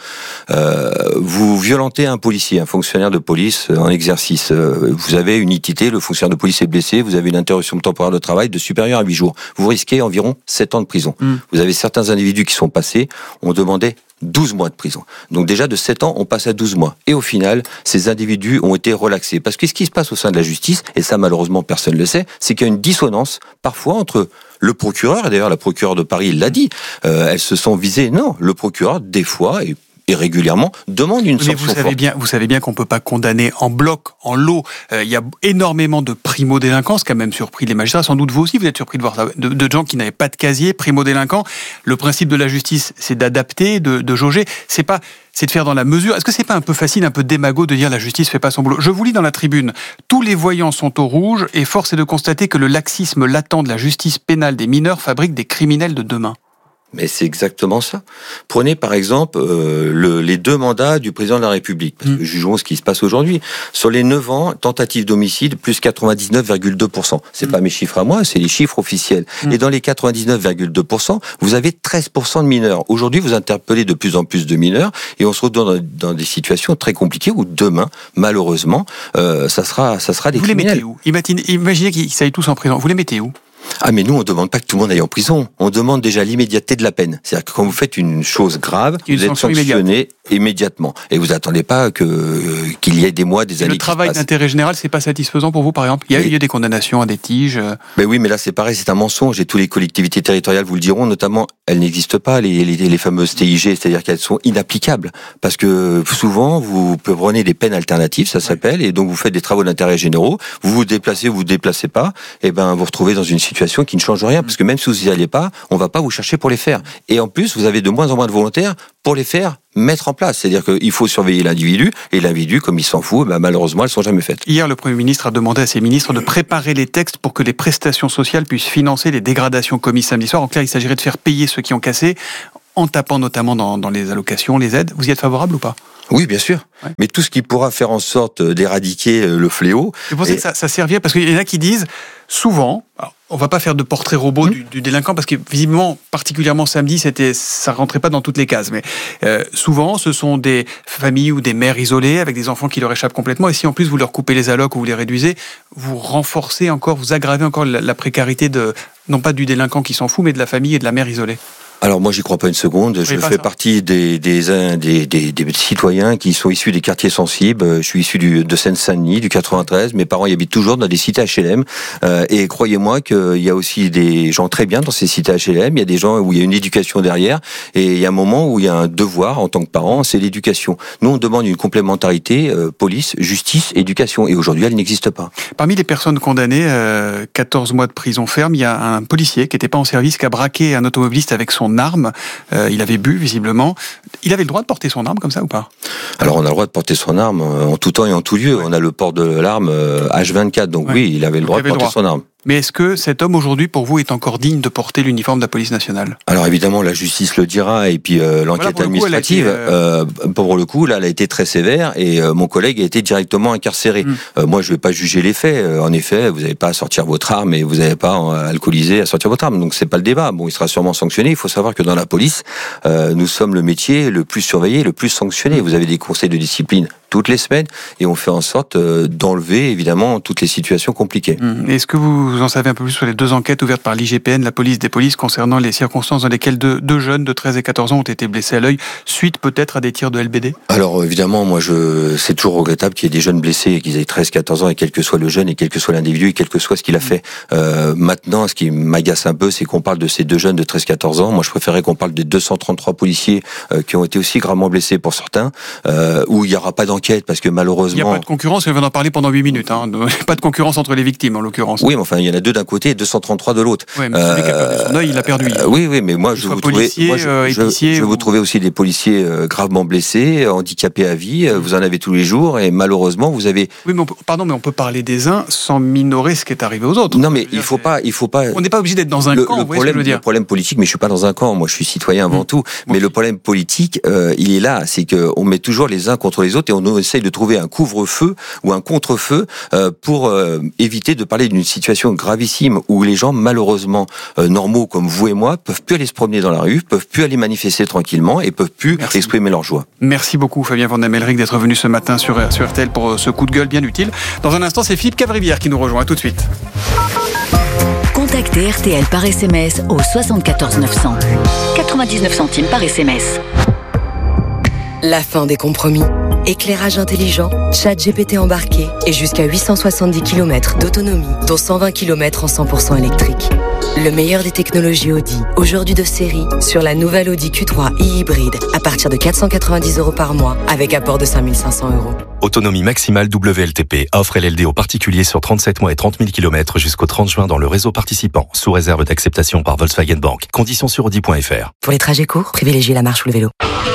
Vous violentez un policier, un fonctionnaire de police en exercice. Vous avez une ITT, le fonctionnaire de police est blessé, vous avez une interruption temporaire de travail de supérieure à 8 jours. Vous risquez environ 7 ans de prison. Vous avez certains individus qui sont passés, on demandait 12 mois de prison. Donc déjà de 7 ans, on passe à 12 mois. Et au final, ces individus ont été relaxés. Parce que ce qui se passe au sein de la justice, et ça malheureusement personne ne le sait, c'est qu'il y a une dissonance parfois entre le procureur, et d'ailleurs la procureure de Paris l'a dit, elles se sont visées. Non, le procureur, des fois, et régulièrement, demande une sanction forte. Vous savez bien qu'on peut pas condamner en bloc, en lot. Il y a énormément de primo-délinquants, ce qui a même surpris les magistrats. Sans doute vous aussi, vous êtes surpris de voir ça. De gens qui n'avaient pas de casier, primo-délinquants. Le principe de la justice, c'est d'adapter, de jauger. C'est de faire dans la mesure. Est-ce que c'est pas un peu facile, un peu démago de dire la justice fait pas son boulot? Je vous lis dans la tribune. Tous les voyants sont au rouge et force est de constater que le laxisme latent de la justice pénale des mineurs fabrique des criminels de demain. Mais c'est exactement ça. Prenez par exemple les 2 mandats du président de la République. Parce que jugeons ce qui se passe aujourd'hui. Sur les 9 ans, tentative d'homicide, plus 99,2%. C'est pas mes chiffres à moi, c'est les chiffres officiels. Et dans les 99,2%, vous avez 13% de mineurs. Aujourd'hui, vous interpellez de plus en plus de mineurs et on se retrouve dans des situations très compliquées où demain, malheureusement, ça sera des criminels. Vous les mettez où? Imaginez qu'ils aillent tous en prison. Vous les mettez où? Ah mais nous on demande pas que tout le monde aille en prison, on demande déjà l'immédiateté de la peine. C'est-à-dire que quand vous faites une chose grave, vous êtes sanctionné immédiatement et vous attendez pas qu'il y ait des mois, des années. Le travail d'intérêt général, c'est pas satisfaisant pour vous par exemple? Il y a des condamnations à des tiges. Mais oui, mais là c'est pareil, c'est un mensonge et toutes les collectivités territoriales vous le diront, notamment elles n'existent pas les fameuses TIG, c'est-à-dire qu'elles sont inapplicables parce que souvent vous prenez des peines alternatives, ça s'appelle, et donc vous faites des travaux d'intérêt généraux, vous vous déplacez pas, et ben vous retrouvez dans une situation qui ne change rien, parce que même si vous n'y allez pas, on va pas vous chercher pour les faire. Et en plus, vous avez de moins en moins de volontaires pour les faire mettre en place. C'est-à-dire qu'il faut surveiller l'individu, et l'individu, comme il s'en fout, malheureusement, elles sont jamais faites. Hier, le Premier ministre a demandé à ses ministres de préparer les textes pour que les prestations sociales puissent financer les dégradations commises samedi soir. En clair, il s'agirait de faire payer ceux qui ont cassé, en tapant notamment dans les allocations, les aides. Vous y êtes favorable ou pas? Oui, bien sûr. Ouais. Mais tout ce qui pourra faire en sorte d'éradiquer le fléau... Vous pensez que ça servirait? Parce qu'il y en a qui disent, souvent... Alors, on va pas faire de portrait robot du délinquant, parce que visiblement, particulièrement samedi, ça rentrait pas dans toutes les cases. Mais souvent, ce sont des familles ou des mères isolées avec des enfants qui leur échappent complètement. Et si en plus vous leur coupez les allocs ou vous les réduisez, vous renforcez encore, vous aggravez encore la précarité non pas du délinquant qui s'en fout, mais de la famille et de la mère isolée. Alors moi j'y crois pas une seconde. Je fais partie des citoyens qui sont issus des quartiers sensibles. Je suis issu de Seine-Saint-Denis, du 93. Mes parents y habitent toujours dans des cités HLM. Et croyez-moi qu'il y a aussi des gens très bien dans ces cités HLM. Il y a des gens où il y a une éducation derrière. Et il y a un moment où il y a un devoir en tant que parent, c'est l'éducation. Nous on demande une complémentarité police, justice, éducation. Et aujourd'hui elle n'existe pas. Parmi les personnes condamnées, 14 mois de prison ferme, il y a un policier qui n'était pas en service, qui a braqué un automobiliste avec son arme. Il avait bu, visiblement. Il avait le droit de porter son arme comme ça ou pas? Alors, on a le droit de porter son arme en tout temps et en tout lieu. Ouais. On a le port de l'arme H24. Donc oui, il avait le droit de porter son arme. Mais est-ce que cet homme, aujourd'hui, pour vous, est encore digne de porter l'uniforme de la police nationale? Alors évidemment, la justice le dira, et puis l'enquête administrative, pour le coup, là, elle a été très sévère, et mon collègue a été directement incarcéré. Moi, je vais pas juger les faits. En effet, vous n'avez pas à sortir votre arme, et vous n'avez pas à alcooliser à sortir votre arme. Donc c'est pas le débat. Bon, il sera sûrement sanctionné. Il faut savoir que dans la police, nous sommes le métier le plus surveillé, le plus sanctionné. Vous avez des conseils de discipline toutes les semaines, et on fait en sorte d'enlever, évidemment, toutes les situations compliquées. Est-ce que vous en savez un peu plus sur les 2 enquêtes ouvertes par l'IGPN, la police des polices, concernant les circonstances dans lesquelles deux jeunes de 13 et 14 ans ont été blessés à l'œil, suite peut-être à des tirs de LBD? Alors évidemment, moi, c'est toujours regrettable qu'il y ait des jeunes blessés, et qu'ils aient 13-14 ans, et quel que soit le jeune, et quel que soit l'individu, et quel que soit ce qu'il a fait. Maintenant, ce qui m'agace un peu, c'est qu'on parle de ces 2 jeunes de 13-14 ans. Moi, je préférais qu'on parle des 233 policiers qui ont été aussi gravement blessés pour certains, où il n'y aura pas d'enquête, parce que malheureusement... Il n'y a pas de concurrence, on vient d'en parler pendant 8 minutes. Pas de concurrence entre les victimes, en l'occurrence. Oui, mais enfin, il y en a 2 d'un côté et 233 de l'autre. Oui, mais celui qui a perdu son œil, il l'a perdu. Oui, mais moi, je vais vous trouver aussi des policiers gravement blessés, handicapés à vie. Vous en avez tous les jours, et malheureusement, vous avez... Oui, mais on peut parler des uns sans minorer ce qui est arrivé aux autres. Non, mais il faut pas... On n'est pas obligé d'être dans un camp, vous voyez ce que je veux dire. Le problème politique, mais je suis pas dans un camp, moi je suis citoyen avant tout, mais le problème politique, il est là, c'est qu'on met toujours les uns contre les autres, et on essaye de trouver un couvre-feu ou un contre-feu pour éviter de parler d'une situation gravissime où les gens, malheureusement, normaux comme vous et moi, peuvent plus aller se promener dans la rue, peuvent plus aller manifester tranquillement, et peuvent plus exprimer leur joie. Merci beaucoup Fabien Van Amelrich d'être venu ce matin sur RTL pour ce coup de gueule bien utile. Dans un instant, c'est Philippe Cavrivière qui nous rejoint. À tout de suite. Contactez RTL par SMS au 74 900. 99 centimes par SMS. La fin des compromis. Éclairage intelligent, ChatGPT embarqué et jusqu'à 870 km d'autonomie, dont 120 km en 100% électrique. Le meilleur des technologies Audi, aujourd'hui de série, sur la nouvelle Audi Q3 e-hybride, à partir de 490 € par mois, avec apport de 5 500 €. Autonomie maximale WLTP. Offre LLD aux particuliers sur 37 mois et 30 000 km jusqu'au 30 juin dans le réseau participant, sous réserve d'acceptation par Volkswagen Bank. Conditions sur Audi.fr. Pour les trajets courts, privilégiez la marche ou le vélo.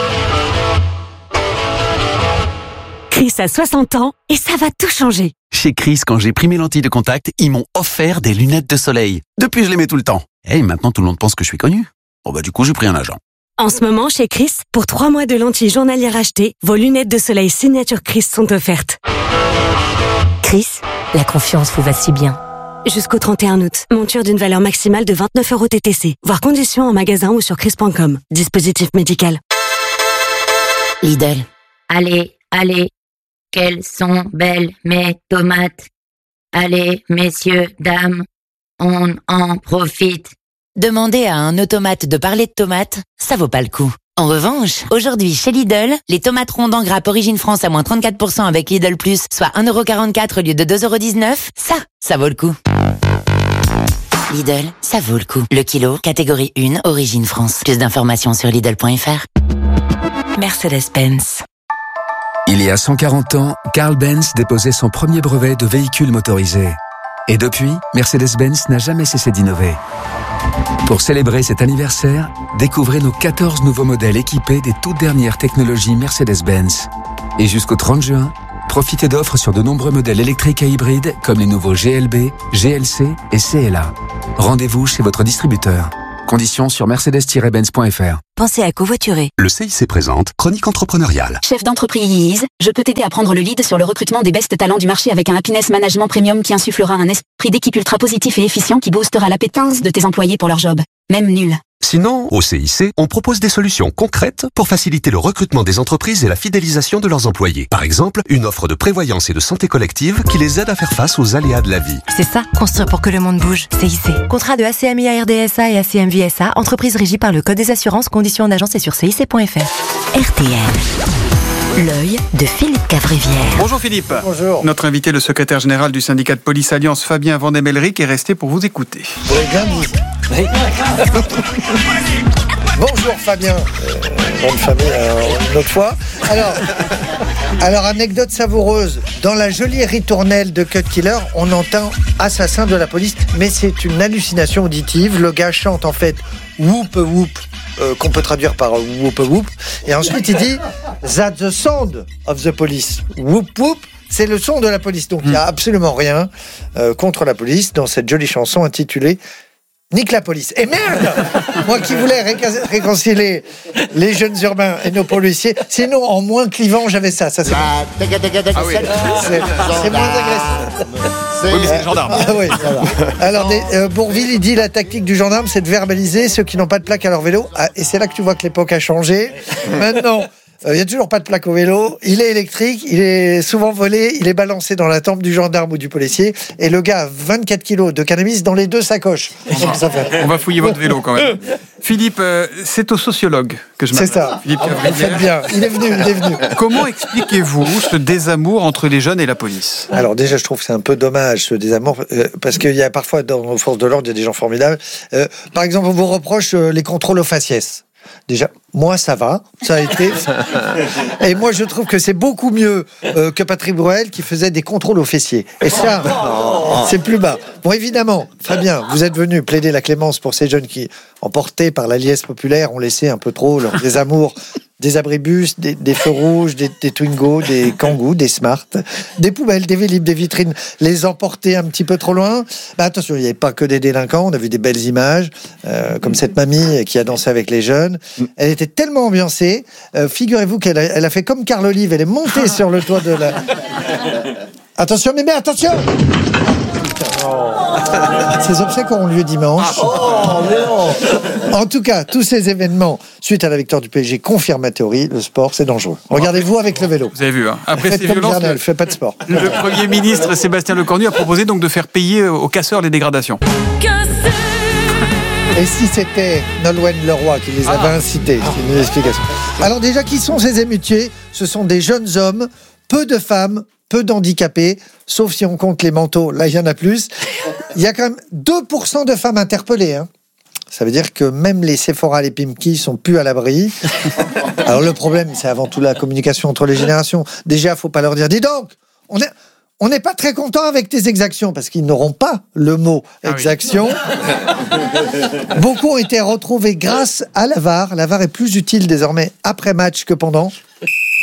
Chris a 60 ans et ça va tout changer. Chez Chris, quand j'ai pris mes lentilles de contact, ils m'ont offert des lunettes de soleil. Depuis, je les mets tout le temps. Et maintenant, tout le monde pense que je suis connu. Du coup, j'ai pris un agent. En ce moment, chez Chris, pour 3 mois de lentilles journalières achetées, vos lunettes de soleil signature Chris sont offertes. Chris, la confiance vous va si bien. Jusqu'au 31 août, monture d'une valeur maximale de 29 € TTC. Voir conditions en magasin ou sur chris.com. Dispositif médical. Lidl. Allez, quelles sont belles mes tomates. Allez, messieurs, dames, on en profite. Demander à un automate de parler de tomates, ça vaut pas le coup. En revanche, aujourd'hui chez Lidl, les tomates rondes en grappe Origine France à moins 34% avec Lidl Plus, soit 1,44 € au lieu de 2,19 €, ça vaut le coup. Lidl, ça vaut le coup. Le kilo, catégorie 1, Origine France. Plus d'informations sur Lidl.fr. Mercedes-Benz. Il y a 140 ans, Carl Benz déposait son premier brevet de véhicule motorisé. Et depuis, Mercedes-Benz n'a jamais cessé d'innover. Pour célébrer cet anniversaire, découvrez nos 14 nouveaux modèles équipés des toutes dernières technologies Mercedes-Benz. Et jusqu'au 30 juin, profitez d'offres sur de nombreux modèles électriques et hybrides comme les nouveaux GLB, GLC et CLA. Rendez-vous chez votre distributeur. Conditions sur mercedes-benz.fr. Pensez à covoiturer. Le CIC présente Chronique entrepreneuriale. Chef d'entreprise, je peux t'aider à prendre le lead sur le recrutement des best talents du marché avec un happiness management premium qui insufflera un esprit d'équipe ultra positif et efficient qui boostera l'appétence de tes employés pour leur job. Même nul. Sinon, au CIC, on propose des solutions concrètes pour faciliter le recrutement des entreprises et la fidélisation de leurs employés. Par exemple, une offre de prévoyance et de santé collective qui les aide à faire face aux aléas de la vie. C'est ça, construire pour que le monde bouge. CIC. Contrat de ACMI RDSA et ACMVSA, entreprise régie par le Code des assurances, conditions d'agence et sur cic.fr. RTL. L'œil de Philippe Cavrivière. Bonjour Philippe. Bonjour. Notre invité, le secrétaire général du syndicat de police Alliance, Fabien Vandemelric, est resté pour vous écouter. Vous l'avez bien dit. Oui. Bonjour Fabien. Bonne famille une autre fois. Alors, anecdote savoureuse. Dans la jolie ritournelle de Cut Killer, on entend assassin de la police, mais c'est une hallucination auditive. Le gars chante en fait whoop whoop. Qu'on peut traduire par whoop whoop, et ensuite il dit that's the sound of the police. Whoop whoop, c'est le son de la police. Donc il n'y a absolument rien contre la police dans cette jolie chanson intitulée Nique la police. Et merde, moi qui voulais réconcilier les jeunes urbains et nos policiers, sinon en moins clivant j'avais ça. Ça c'est bon. C'est moins agressif. Oui, mais c'est le gendarme. Ah oui, ça va. Alors, Bourvil, il dit la tactique du gendarme, c'est de verbaliser ceux qui n'ont pas de plaque à leur vélo. Ah, et c'est là que tu vois que l'époque a changé. Maintenant, il n'y a toujours pas de plaque au vélo. Il est électrique, il est souvent volé, il est balancé dans la tempe du gendarme ou du policier. Et le gars a 24 kilos de cannabis dans les deux sacoches. On va fouiller votre vélo quand même. Philippe, c'est au sociologue que je m'adresse. C'est ça. Philippe faites bien. Il est venu. Comment expliquez-vous ce désamour entre les jeunes et la police ? Alors déjà, je trouve que c'est un peu dommage ce désamour, parce qu'il y a parfois dans nos forces de l'ordre, il y a des gens formidables. Par exemple, on vous reproche les contrôles aux faciès. Déjà, moi ça va, ça a été. Et moi je trouve que c'est beaucoup mieux que Patrick Bruel qui faisait des contrôles aux fessiers. Et ça, c'est plus bas. Bon, évidemment, Fabien, vous êtes venu plaider la clémence pour ces jeunes qui, emportés par la liesse populaire, ont laissé un peu trop leur désamour. Des abribus, des feux rouges, des Twingo, des Kangoo, des Smart, des poubelles, des Vélib, des vitrines, les emporter un petit peu trop loin. Bah, attention, il n'y avait pas que des délinquants, on a vu des belles images, comme cette mamie qui a dansé avec les jeunes. Elle était tellement ambiancée, figurez-vous qu'elle a fait comme Carl Olive, elle est montée sur le toit de la... Attention, mais attention! Ces obsèques auront lieu dimanche. En tout cas, tous ces événements, suite à la victoire du PSG, confirment ma théorie, le sport, c'est dangereux. Regardez-vous avec le vélo. Vous avez vu, hein. Après faites ces comme violences, Jardel, faites pas de sport. Le Premier ministre Sébastien Lecornu a proposé donc de faire payer aux casseurs les dégradations. Et si c'était Nolwenn Leroy qui les avait incités, c'est une explication. Alors déjà, qui sont ces émeutiers ? Ce sont des jeunes hommes, peu de femmes, peu d'handicapés, sauf si on compte les manteaux, là il y en a plus. Il y a quand même 2% de femmes interpellées. Hein. Ça veut dire que même les Sephora, les Pimki sont plus à l'abri. Alors le problème, c'est avant tout la communication entre les générations. Déjà, faut pas leur dire, dis donc, on n'est pas très content avec tes exactions, parce qu'ils n'auront pas le mot exaction. Beaucoup ont été retrouvés grâce à la VAR. La VAR est plus utile désormais après match que pendant.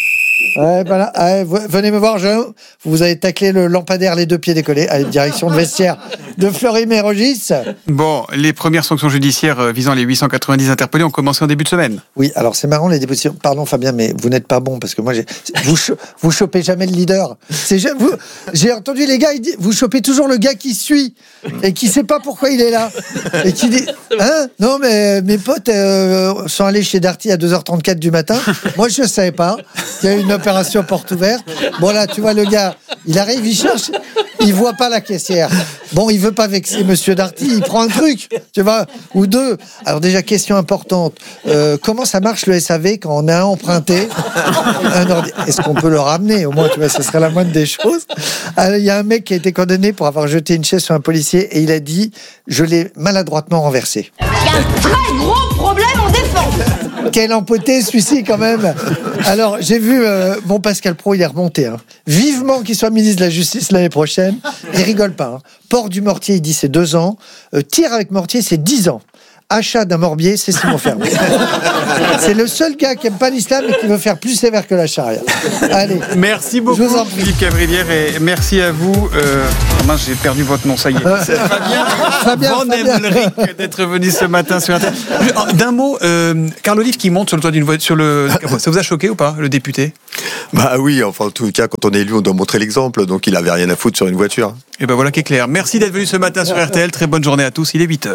Ouais, voilà. Ouais, venez me voir, vous avez taclé le lampadaire les deux pieds décollés. Allez, direction de vestiaire de Fleury-Mérogis. Bon, les premières sanctions judiciaires visant les 890 interpellés ont commencé en début de semaine. Oui, alors c'est marrant les dépositions. Pardon Fabien, mais vous n'êtes pas bon parce que moi, vous chopez jamais le leader. J'ai entendu les gars, vous chopez toujours le gars qui suit et qui sait pas pourquoi il est là. Et qui dit, hein? Non, mais mes potes sont allés chez Darty à 2h34 du matin. Moi, je savais pas qu'il y a une opération porte ouverte. Bon, là, tu vois, le gars, il arrive, il cherche, il voit pas la caissière. Bon, il veut pas vexer Monsieur Darty, il prend un truc, tu vois, ou deux. Alors déjà, question importante, comment ça marche le SAV quand on a emprunté un ordi? Est-ce qu'on peut le ramener? Au moins, tu vois, ce serait la moindre des choses. Alors, il y a un mec qui a été condamné pour avoir jeté une chaise sur un policier et il a dit, je l'ai maladroitement renversé. Il y a un très gros problème en défense. Quel empoté celui-ci quand même. Alors j'ai vu mon Pascal Praud, il est remonté. Vivement qu'il soit ministre de la Justice l'année prochaine. Il rigole pas. Port du mortier, il dit c'est 2 ans. Tir avec mortier, c'est 10 ans. Achat d'un morbier, c'est Simon Ferrand. C'est le seul gars qui aime pas l'islam et qui veut faire plus sévère que la charia. Allez. Merci beaucoup, Philippe Cavrivière, et merci à vous. Mince, j'ai perdu votre nom, ça y est. C'est Fabien Van Emmelrich d'être venu ce matin sur Internet. D'un mot, Carl Olive qui monte sur le toit d'une voiture, ça vous a choqué ou pas, le député? Bah oui, enfin en tout cas, quand on est élu, on doit montrer l'exemple, donc il avait rien à foutre sur une voiture. Et ben voilà qui est clair. Merci d'être venu ce matin sur RTL. Très bonne journée à tous. Il est 8h.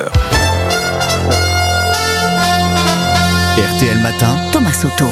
RTL Matin, Thomas Soto.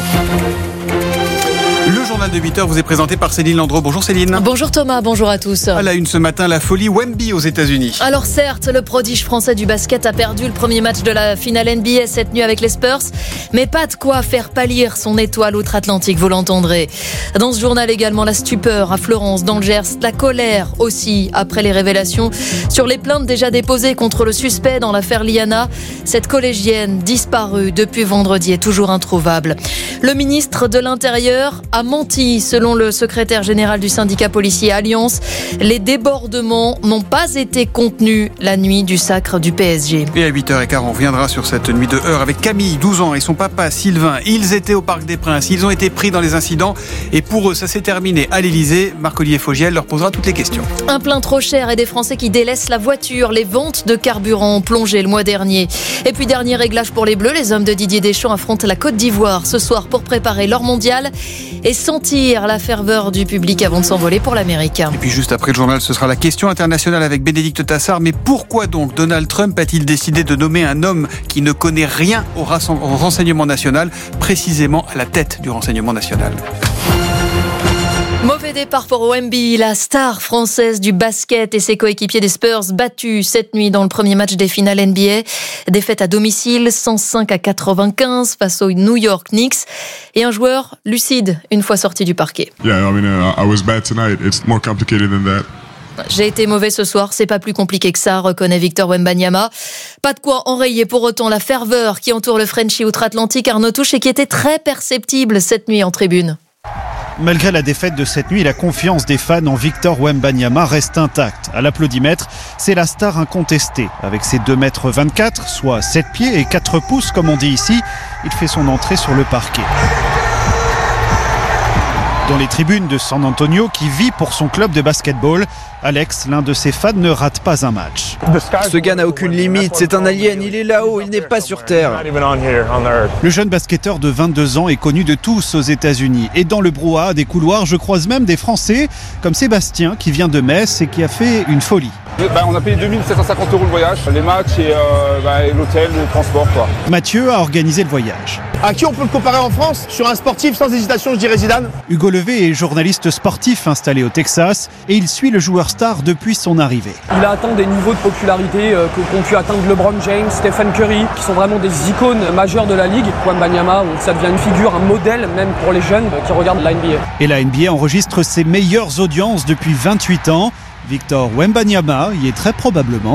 Le journal de 8h vous est présenté par Céline Landreau. Bonjour Céline. Bonjour Thomas, bonjour à tous. À la une ce matin, la folie Wemby aux États-Unis. Alors certes, le prodige français du basket a perdu le premier match de la finale NBA cette nuit avec les Spurs, mais pas de quoi faire pâlir son étoile outre-Atlantique, vous l'entendrez. Dans ce journal également, la stupeur à Florence, dans le Gers, la colère aussi après les révélations sur les plaintes déjà déposées contre le suspect dans l'affaire Liana. Cette collégienne disparue depuis vendredi est toujours introuvable. Le ministre de l'Intérieur a menti, selon le secrétaire général du syndicat policier Alliance. Les débordements n'ont pas été contenus la nuit du sacre du PSG. Et à 8h15, on reviendra sur cette nuit de heurts avec Camille, 12 ans, et son papa Sylvain. Ils étaient au Parc des Princes, ils ont été pris dans les incidents, et pour eux, ça s'est terminé à l'Elysée. Marc-Olivier Fogiel leur posera toutes les questions. Un plein trop cher et des Français qui délaissent la voiture. Les ventes de carburant ont plongé le mois dernier. Et puis dernier réglage pour les Bleus, les hommes de Didier Deschamps affrontent la Côte d'Ivoire ce soir pour préparer leur mondial et sentir la ferveur du public avant de s'envoler pour l'Amérique. Et puis juste après le journal, ce sera la question internationale avec Bénédicte Tassard. Mais pourquoi donc Donald Trump a-t-il décidé de nommer un homme qui ne connaît rien au renseignement national, précisément à la tête du renseignement national? Mauvais départ pour Wemby, la star française du basket, et ses coéquipiers des Spurs battus cette nuit dans le premier match des finales NBA. Défaite à domicile, 105-95 face aux New York Knicks. Et un joueur lucide une fois sorti du parquet. I was bad tonight. It's more complicated than that. J'ai été mauvais ce soir, c'est pas plus compliqué que ça, reconnaît Victor Wembanyama. Pas de quoi enrayer pour autant la ferveur qui entoure le Frenchie outre-Atlantique, Arnaud Touche, et qui était très perceptible cette nuit en tribune. Malgré la défaite de cette nuit, la confiance des fans en Victor Wembanyama reste intacte. À l'applaudimètre, c'est la star incontestée. Avec ses 2,24 m, soit 7 pieds et 4 pouces comme on dit ici, il fait son entrée sur le parquet. Dans les tribunes de San Antonio, qui vit pour son club de basketball, Alex, l'un de ses fans, ne rate pas un match. Ce gars n'a aucune limite, c'est un alien, il est là-haut, il n'est pas sur Terre. Le jeune basketteur de 22 ans est connu de tous aux États-Unis. Et dans le brouhaha des couloirs, je croise même des Français, comme Sébastien, qui vient de Metz et qui a fait une folie. On a payé 2750 € le voyage, les matchs et l'hôtel, le transport. Mathieu a organisé le voyage. À qui on peut le comparer en France? Sur un sportif, sans hésitation, je dirais Zidane. Hugo Levé est journaliste sportif installé au Texas et il suit le joueur star depuis son arrivée. Il a atteint des niveaux de popularité qu'ont pu atteindre LeBron James, Stephen Curry, qui sont vraiment des icônes majeures de la ligue. Wembanyama, ça devient une figure, un modèle même pour les jeunes qui regardent la NBA. Et la NBA enregistre ses meilleures audiences depuis 28 ans. Victor Wembanyama y est très probablement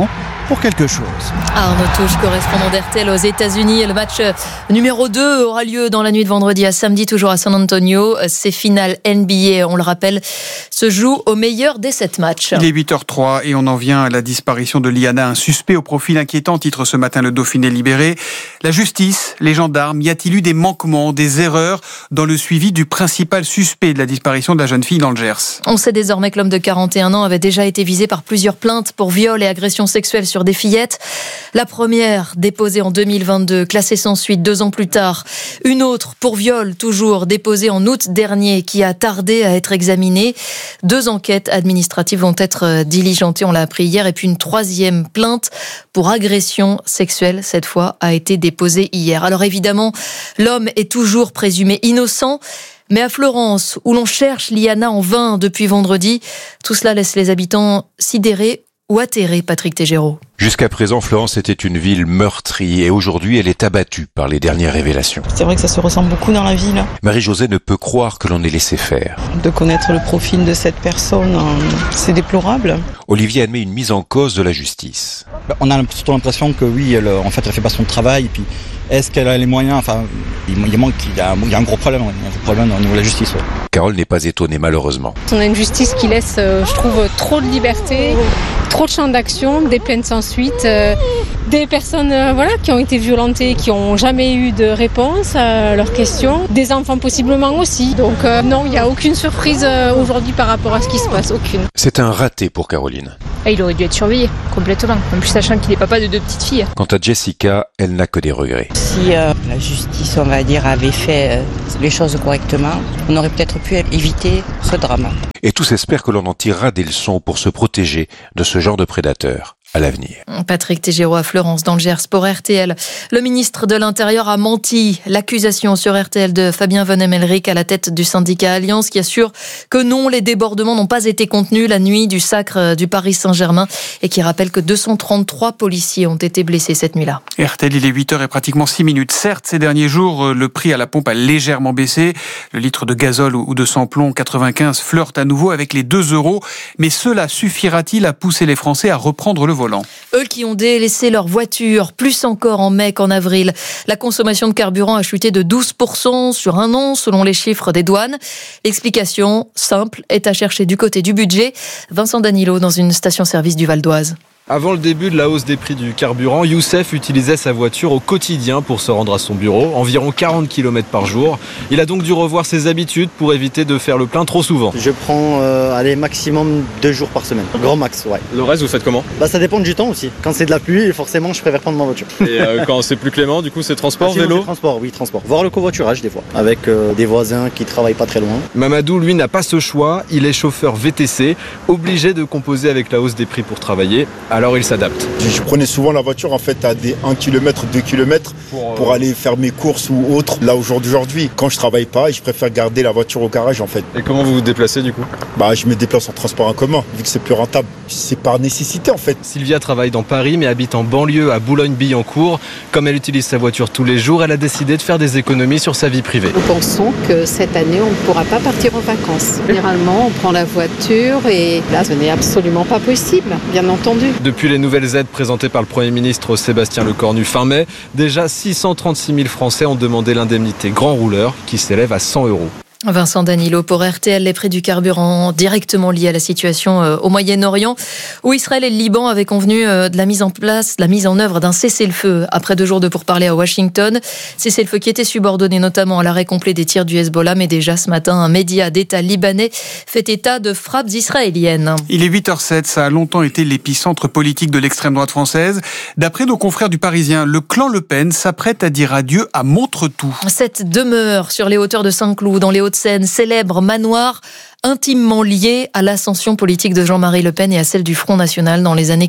pour quelque chose. Arnaud Touche, correspondant d'RTL aux États-Unis. Le match numéro 2 aura lieu dans la nuit de vendredi à samedi, toujours à San Antonio. Ces finales NBA, on le rappelle, se jouent au meilleur des 7 matchs. Il est 8h03 et on en vient à la disparition de Liana, un suspect au profil inquiétant, titre ce matin le Dauphiné Libéré. La justice, les gendarmes, y a-t-il eu des manquements, des erreurs dans le suivi du principal suspect de la disparition de la jeune fille dans le Gers? On sait désormais que l'homme de 41 ans avait déjà été visé par plusieurs plaintes pour viol et agression sexuelle sur des fillettes. La première, déposée en 2022, classée sans suite 2 ans plus tard. Une autre, pour viol, toujours déposée en août dernier, qui a tardé à être examinée. 2 enquêtes administratives vont être diligentées, on l'a appris hier. Et puis une 3e plainte pour agression sexuelle, cette fois, a été déposée hier. Alors évidemment, l'homme est toujours présumé innocent. Mais à Florence, où l'on cherche Liana en vain depuis vendredi, tout cela laisse les habitants sidérés ou atterrés, Patrick Tégéraud. Jusqu'à présent, Florence était une ville meurtrie et aujourd'hui, elle est abattue par les dernières révélations. C'est vrai que ça se ressent beaucoup dans la ville. Marie-Josée ne peut croire que l'on ait laissé faire. De connaître le profil de cette personne, c'est déplorable. Olivier admet une mise en cause de la justice. On a surtout l'impression que oui, elle fait pas son travail. Et puis, est-ce qu'elle a les moyens? Enfin, il y a un gros problème. Il y a un gros problème au niveau de la justice. Ouais. Carole n'est pas étonnée, malheureusement. On a une justice qui laisse, je trouve, trop de liberté, trop de champs d'action, des plaintes sans suite, des personnes qui ont été violentées, qui n'ont jamais eu de réponse à leurs questions, des enfants possiblement aussi. Donc non, il n'y a aucune surprise aujourd'hui par rapport à ce qui se passe, aucune. C'est un raté pour Caroline. Et il aurait dû être surveillé complètement, en plus sachant qu'il est papa de 2 petites filles. Quant à Jessica, elle n'a que des regrets. Si la justice, on va dire, avait fait les choses correctement, on aurait peut-être pu éviter ce drame. Et tous espèrent que l'on en tirera des leçons pour se protéger de ce genre de prédateurs à l'avenir. Patrick Tégéraud à Florence, dans le Gers, pour RTL. Le ministre de l'Intérieur a menti. L'accusation sur RTL de Fabien Von Emmelrich à la tête du syndicat Alliance, qui assure que non, les débordements n'ont pas été contenus la nuit du sacre du Paris Saint-Germain et qui rappelle que 233 policiers ont été blessés cette nuit-là. RTL, il est 8h et pratiquement 6 minutes. Certes, ces derniers jours, le prix à la pompe a légèrement baissé. Le litre de gazole ou de samplon 95 flirte à nouveau avec les 2 €. Mais cela suffira-t-il à pousser les Français à reprendre le volant? Eux qui ont délaissé leur voiture, plus encore en mai qu'en avril. La consommation de carburant a chuté de 12% sur un an, selon les chiffres des douanes. L'explication, simple, est à chercher du côté du budget. Vincent Danilo, dans une station-service du Val d'Oise. Avant le début de la hausse des prix du carburant, Youssef utilisait sa voiture au quotidien pour se rendre à son bureau, environ 40 km par jour. Il a donc dû revoir ses habitudes pour éviter de faire le plein trop souvent. Je prends maximum 2 jours par semaine, grand max, ouais. Le reste, vous faites comment ? Ça dépend du temps aussi. Quand c'est de la pluie, forcément, je préfère prendre ma voiture. Et quand c'est plus clément, du coup, c'est transport, vélo ? Transport, oui, transport. Voire le covoiturage des fois, avec des voisins qui travaillent pas très loin. Mamadou, lui, n'a pas ce choix. Il est chauffeur VTC, obligé de composer avec la hausse des prix pour travailler. Alors il s'adapte. Je prenais souvent la voiture en fait à des 1 km, 2 km pour aller faire mes courses ou autres. Là aujourd'hui, quand je travaille pas, je préfère garder la voiture au garage en fait. Et comment vous vous déplacez du coup ? Je me déplace en transport en commun, vu que c'est plus rentable. C'est par nécessité en fait. Sylvia travaille dans Paris mais habite en banlieue à Boulogne-Billancourt. Comme elle utilise sa voiture tous les jours, elle a décidé de faire des économies sur sa vie privée. Nous pensons que cette année, on ne pourra pas partir en vacances. Généralement, on prend la voiture et là, ce n'est absolument pas possible, bien entendu. Depuis les nouvelles aides présentées par le Premier ministre Sébastien Lecornu fin mai, déjà 636 000 Français ont demandé l'indemnité grand rouleur qui s'élève à 100 €. Vincent Danilo pour RTL, les prix du carburant directement liés à la situation au Moyen-Orient, où Israël et le Liban avaient convenu de la mise en œuvre d'un cessez-le-feu après 2 jours de pourparlers à Washington. Cessez-le-feu qui était subordonné notamment à l'arrêt complet des tirs du Hezbollah, mais déjà ce matin, un média d'État libanais fait état de frappes israéliennes. Il est 8h07, ça a longtemps été l'épicentre politique de l'extrême droite française. D'après nos confrères du Parisien, le clan Le Pen s'apprête à dire adieu à Montretout. Cette demeure sur les hauteurs de Saint-Cloud, dans les Hauts-de-Seine, célèbre manoir intimement lié à l'ascension politique de Jean-Marie Le Pen et à celle du Front National dans les années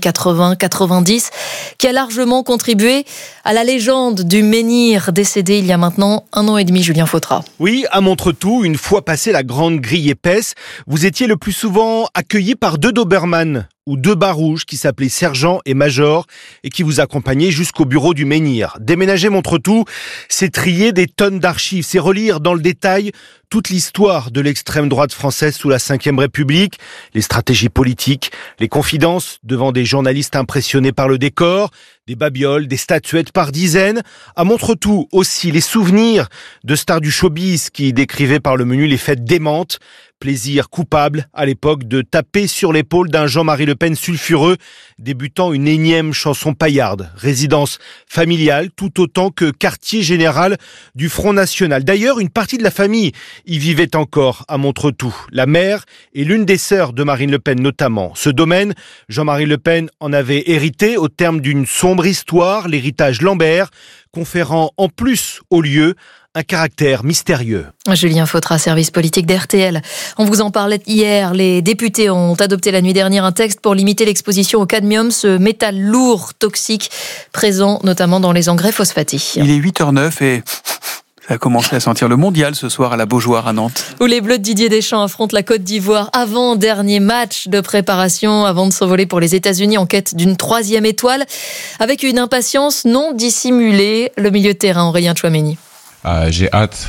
80-90, qui a largement contribué à la légende du menhir décédé il y a maintenant 1 an et demi, Julien Fautra. Oui, à Montretout, une fois passé la grande grille épaisse, vous étiez le plus souvent accueillis par 2 dobermans ou 2 barouches qui s'appelaient sergent et major et qui vous accompagnaient jusqu'au bureau du menhir. Déménager Montretout, c'est trier des tonnes d'archives, c'est relire dans le détail toute l'histoire de l'extrême droite française française sous la Ve République, les stratégies politiques, les confidences devant des journalistes impressionnés par le décor, des babioles, des statuettes par dizaines. À Montretout aussi, les souvenirs de stars du showbiz qui décrivaient par le menu les fêtes démentes. Plaisir coupable, à l'époque, de taper sur l'épaule d'un Jean-Marie Le Pen sulfureux, débutant une énième chanson paillarde. Résidence familiale, tout autant que quartier général du Front National. D'ailleurs, une partie de la famille y vivait encore à Montretout. La mère et l'une des sœurs de Marine Le Pen notamment. Ce domaine, Jean-Marie Le Pen en avait hérité au terme d'une sombre histoire, l'héritage Lambert, conférant en plus au lieu un caractère mystérieux. Julien Fautra, service politique d'RTL. On vous en parlait hier. Les députés ont adopté la nuit dernière un texte pour limiter l'exposition au cadmium, ce métal lourd, toxique, présent notamment dans les engrais phosphatés. Il est 8h09 et ça a commencé à sentir le mondial ce soir à la Beaujoire à Nantes. Où les Bleus de Didier Deschamps affrontent la Côte d'Ivoire avant-dernier match de préparation avant de s'envoler pour les États-Unis en quête d'une 3e étoile. Avec une impatience non dissimulée, le milieu de terrain Aurélien Tchouameni. J'ai hâte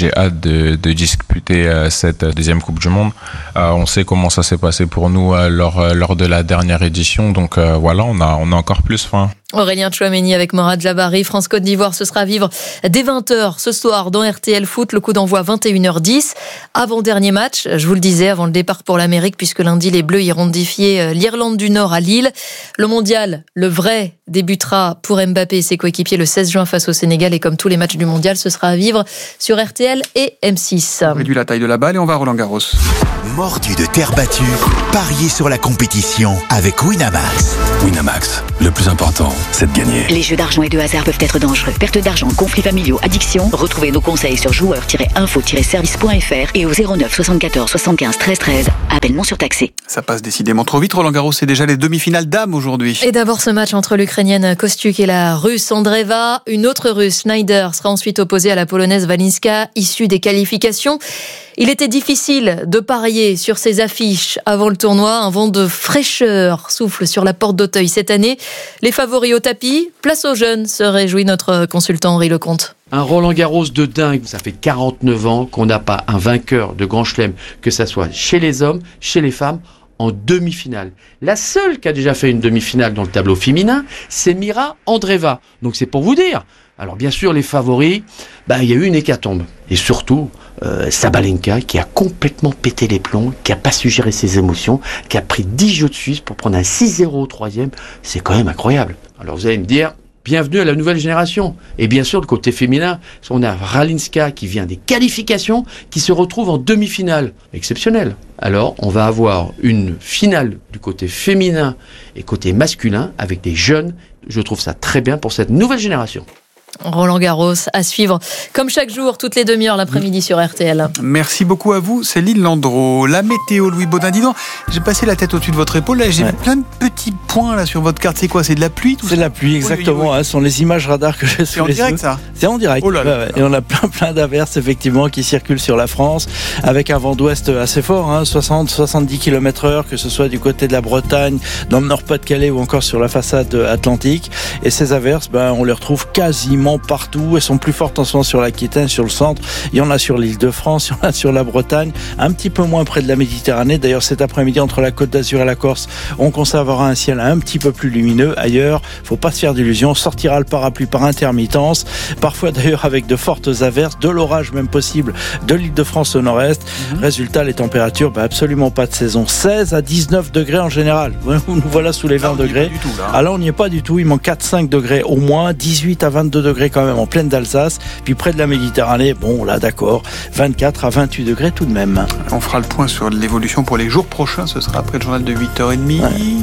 de disputer cette deuxième Coupe du Monde. On sait comment ça s'est passé pour nous lors de la dernière édition. Donc voilà, on a encore plus faim. Aurélien Tchouameni avec Morad Jabari. France-Côte d'Ivoire, ce sera à vivre dès 20h ce soir dans RTL Foot. Le coup d'envoi 21h10. Avant-dernier match, je vous le disais, avant le départ pour l'Amérique, puisque lundi, les Bleus iront défier l'Irlande du Nord à Lille. Le mondial, le vrai, débutera pour Mbappé et ses coéquipiers le 16 juin face au Sénégal. Et comme tous les matchs du mondial, ce sera à vivre sur RTL et M6. On réduit la taille de la balle et on va à Roland-Garros. Mordu de terre battue, pariez sur la compétition avec Winamax. Winamax, le plus important, c'est de gagner. Les jeux d'argent et de hasard peuvent être dangereux. Perte d'argent, conflits familiaux, addiction. Retrouvez nos conseils sur joueurs-info-service.fr et au 09 74 75 13 13. Appel non surtaxé. Ça passe décidément trop vite. Roland-Garros, c'est déjà les demi-finales dames aujourd'hui. Et d'abord ce match entre l'Ukrainienne Kostiuk et la Russe Andreeva. Une autre Russe, Schneider, sera ensuite opposée à la Polonaise Walinska, issue des qualifications. Il était difficile de parier sur ces affiches avant le tournoi. Un vent de fraîcheur souffle sur la porte d'Auteuil cette année. Les favoris au tapis, place aux jeunes, se réjouit notre consultant Henri Lecomte. Un Roland-Garros de dingue. Ça fait 49 ans qu'on n'a pas un vainqueur de Grand Chelem, que ça soit chez les hommes, chez les femmes, en demi-finale. La seule qui a déjà fait une demi-finale dans le tableau féminin, c'est Mira Andreeva. Donc c'est pour vous dire. Alors bien sûr, les favoris, il y a eu une hécatombe. Et surtout, Sabalenka qui a complètement pété les plombs, qui n'a pas su gérer ses émotions, qui a pris 10 jeux de Suisse pour prendre un 6-0 au 3e. C'est quand même incroyable. Alors vous allez me dire, bienvenue à la nouvelle génération. Et bien sûr, le côté féminin, on a Ralinska qui vient des qualifications, qui se retrouve en demi-finale. Exceptionnel. Alors, on va avoir une finale du côté féminin et côté masculin avec des jeunes. Je trouve ça très bien pour cette nouvelle génération. Roland Garros à suivre comme chaque jour, toutes les demi-heures l'après-midi sur RTL. Merci beaucoup à vous, Céline Landreau. La météo, Louis Baudin. Dis donc, j'ai passé la tête au-dessus de votre épaule. Là, j'ai vu plein de petits points là sur votre carte. C'est quoi? C'est de la pluie tout ça? C'est de la pluie, exactement. Ce sont les images radars que j'ai sous les yeux. C'est en direct ça? C'est en direct. Oh là là. Et on a plein d'averses effectivement qui circulent sur la France avec un vent d'ouest assez fort, 60-70 km/h, que ce soit du côté de la Bretagne, dans le Nord-Pas-de-Calais ou encore sur la façade atlantique. Et ces averses, on les retrouve quasiment partout. Elles sont plus fortes en ce moment sur l'Aquitaine, sur le centre. Il y en a sur l'Île-de-France, il y en a sur la Bretagne, un petit peu moins près de la Méditerranée. D'ailleurs, cet après-midi, entre la Côte d'Azur et la Corse, on conservera un ciel un petit peu plus lumineux. Ailleurs, faut pas se faire d'illusions, sortira le parapluie par intermittence. Parfois, d'ailleurs, avec de fortes averses, de l'orage même possible de l'Île-de-France au nord-est. Résultat, les températures, absolument pas de saison. 16 à 19 degrés en général. Nous voilà sous les 20 degrés. Là, on n'y est pas du tout. Il manque 4-5 degrés au moins. 18 à 22 degrés quand même en pleine d'Alsace, puis près de la Méditerranée, là d'accord, 24 à 28 degrés tout de même. On fera le point sur l'évolution pour les jours prochains, ce sera après le journal de 8h30.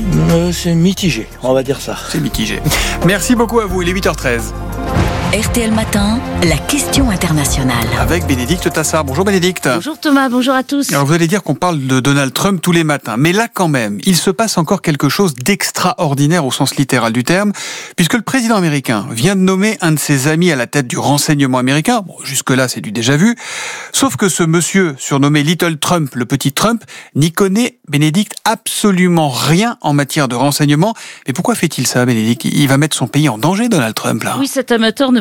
C'est mitigé, on va dire ça. C'est mitigé. Merci beaucoup à vous, il est 8h13. RTL Matin, la question internationale. Avec Bénédicte Tassard. Bonjour Bénédicte. Bonjour Thomas, bonjour à tous. Alors vous allez dire qu'on parle de Donald Trump tous les matins, mais là quand même, il se passe encore quelque chose d'extraordinaire au sens littéral du terme, puisque le président américain vient de nommer un de ses amis à la tête du renseignement américain. Jusque-là c'est du déjà vu, sauf que ce monsieur, surnommé Little Trump, le petit Trump, n'y connaît, Bénédicte, absolument rien en matière de renseignement. Mais pourquoi fait-il ça, Bénédicte? Il va mettre son pays en danger, Donald Trump, là. Oui, cet amateur ne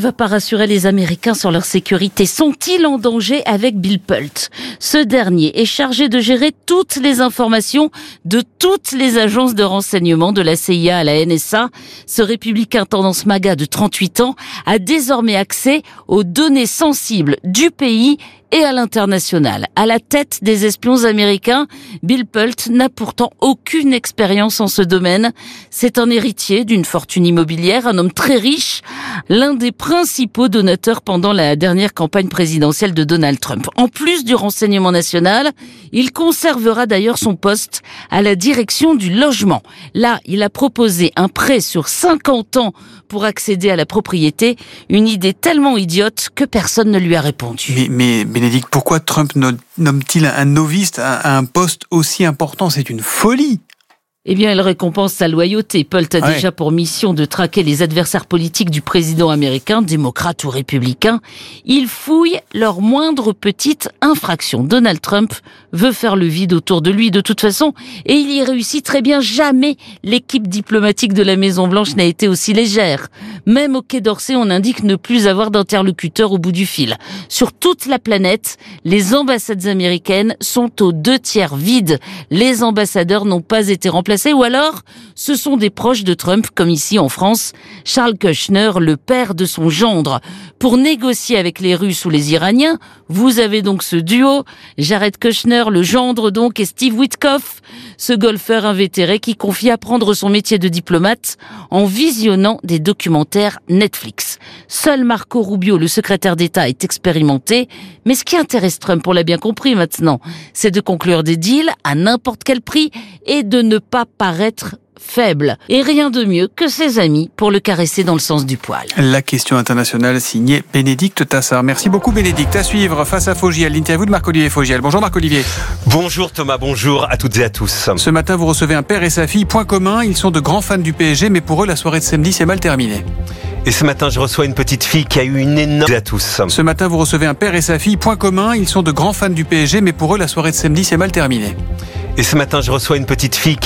va pas rassurer les Américains sur leur sécurité. Sont-ils en danger avec Bill Pult? Ce dernier est chargé de gérer toutes les informations de toutes les agences de renseignement, de la CIA à la NSA. Ce républicain tendance MAGA de 38 ans a désormais accès aux données sensibles du pays et à l'international. À la tête des espions américains, Bill Pult n'a pourtant aucune expérience en ce domaine. C'est un héritier d'une fortune immobilière, un homme très riche, l'un des principaux donateurs pendant la dernière campagne présidentielle de Donald Trump. En plus du renseignement national, il conservera d'ailleurs son poste à la direction du logement. Là, il a proposé un prêt sur 50 ans pour accéder à la propriété, une idée tellement idiote que personne ne lui a répondu. Mais Bénédicte, pourquoi Trump nomme-t-il un novice à un poste aussi important? C'est une folie. Eh bien, il récompense sa loyauté. Pult a déjà pour mission de traquer les adversaires politiques du président américain, démocrate ou républicain. Il fouille leurs moindres petites infractions. Donald Trump veut faire le vide autour de lui de toute façon, et il y réussit très bien. Jamais l'équipe diplomatique de la Maison-Blanche n'a été aussi légère. Même au Quai d'Orsay, on indique ne plus avoir d'interlocuteur au bout du fil. Sur toute la planète, les ambassades américaines sont aux 2/3 vides. Les ambassadeurs n'ont pas été remplacés, ou alors ce sont des proches de Trump, comme ici en France, Charles Kushner, le père de son gendre. Pour négocier avec les Russes ou les Iraniens, vous avez donc ce duo, Jared Kushner, le gendre donc, et Steve Witkoff, ce golfeur invétéré qui confie apprendre son métier de diplomate en visionnant des documentaires Netflix. Seul Marco Rubio, le secrétaire d'État, est expérimenté, mais ce qui intéresse Trump, on l'a bien compris maintenant, c'est de conclure des deals à n'importe quel prix et de ne pas paraître faible. Et rien de mieux que ses amis pour le caresser dans le sens du poil. La question internationale signée Bénédicte Tassard. Merci beaucoup Bénédicte. À suivre Face à Fogiel, l'interview de Marc-Olivier Fogiel. Bonjour Marc-Olivier. Bonjour Thomas, bonjour à toutes et à tous. Ce matin, vous recevez un père et sa fille. Point commun, ils sont de grands fans du PSG, mais pour eux, la soirée de samedi s'est mal terminée. Et ce matin, je reçois une petite fille qui a eu une énorme... à tous. Ce matin, vous recevez un père et sa fille. Point commun, ils sont de grands fans du PSG, mais pour eux, la soirée de samedi s'est mal terminée. Et ce matin, je reçois une petite fille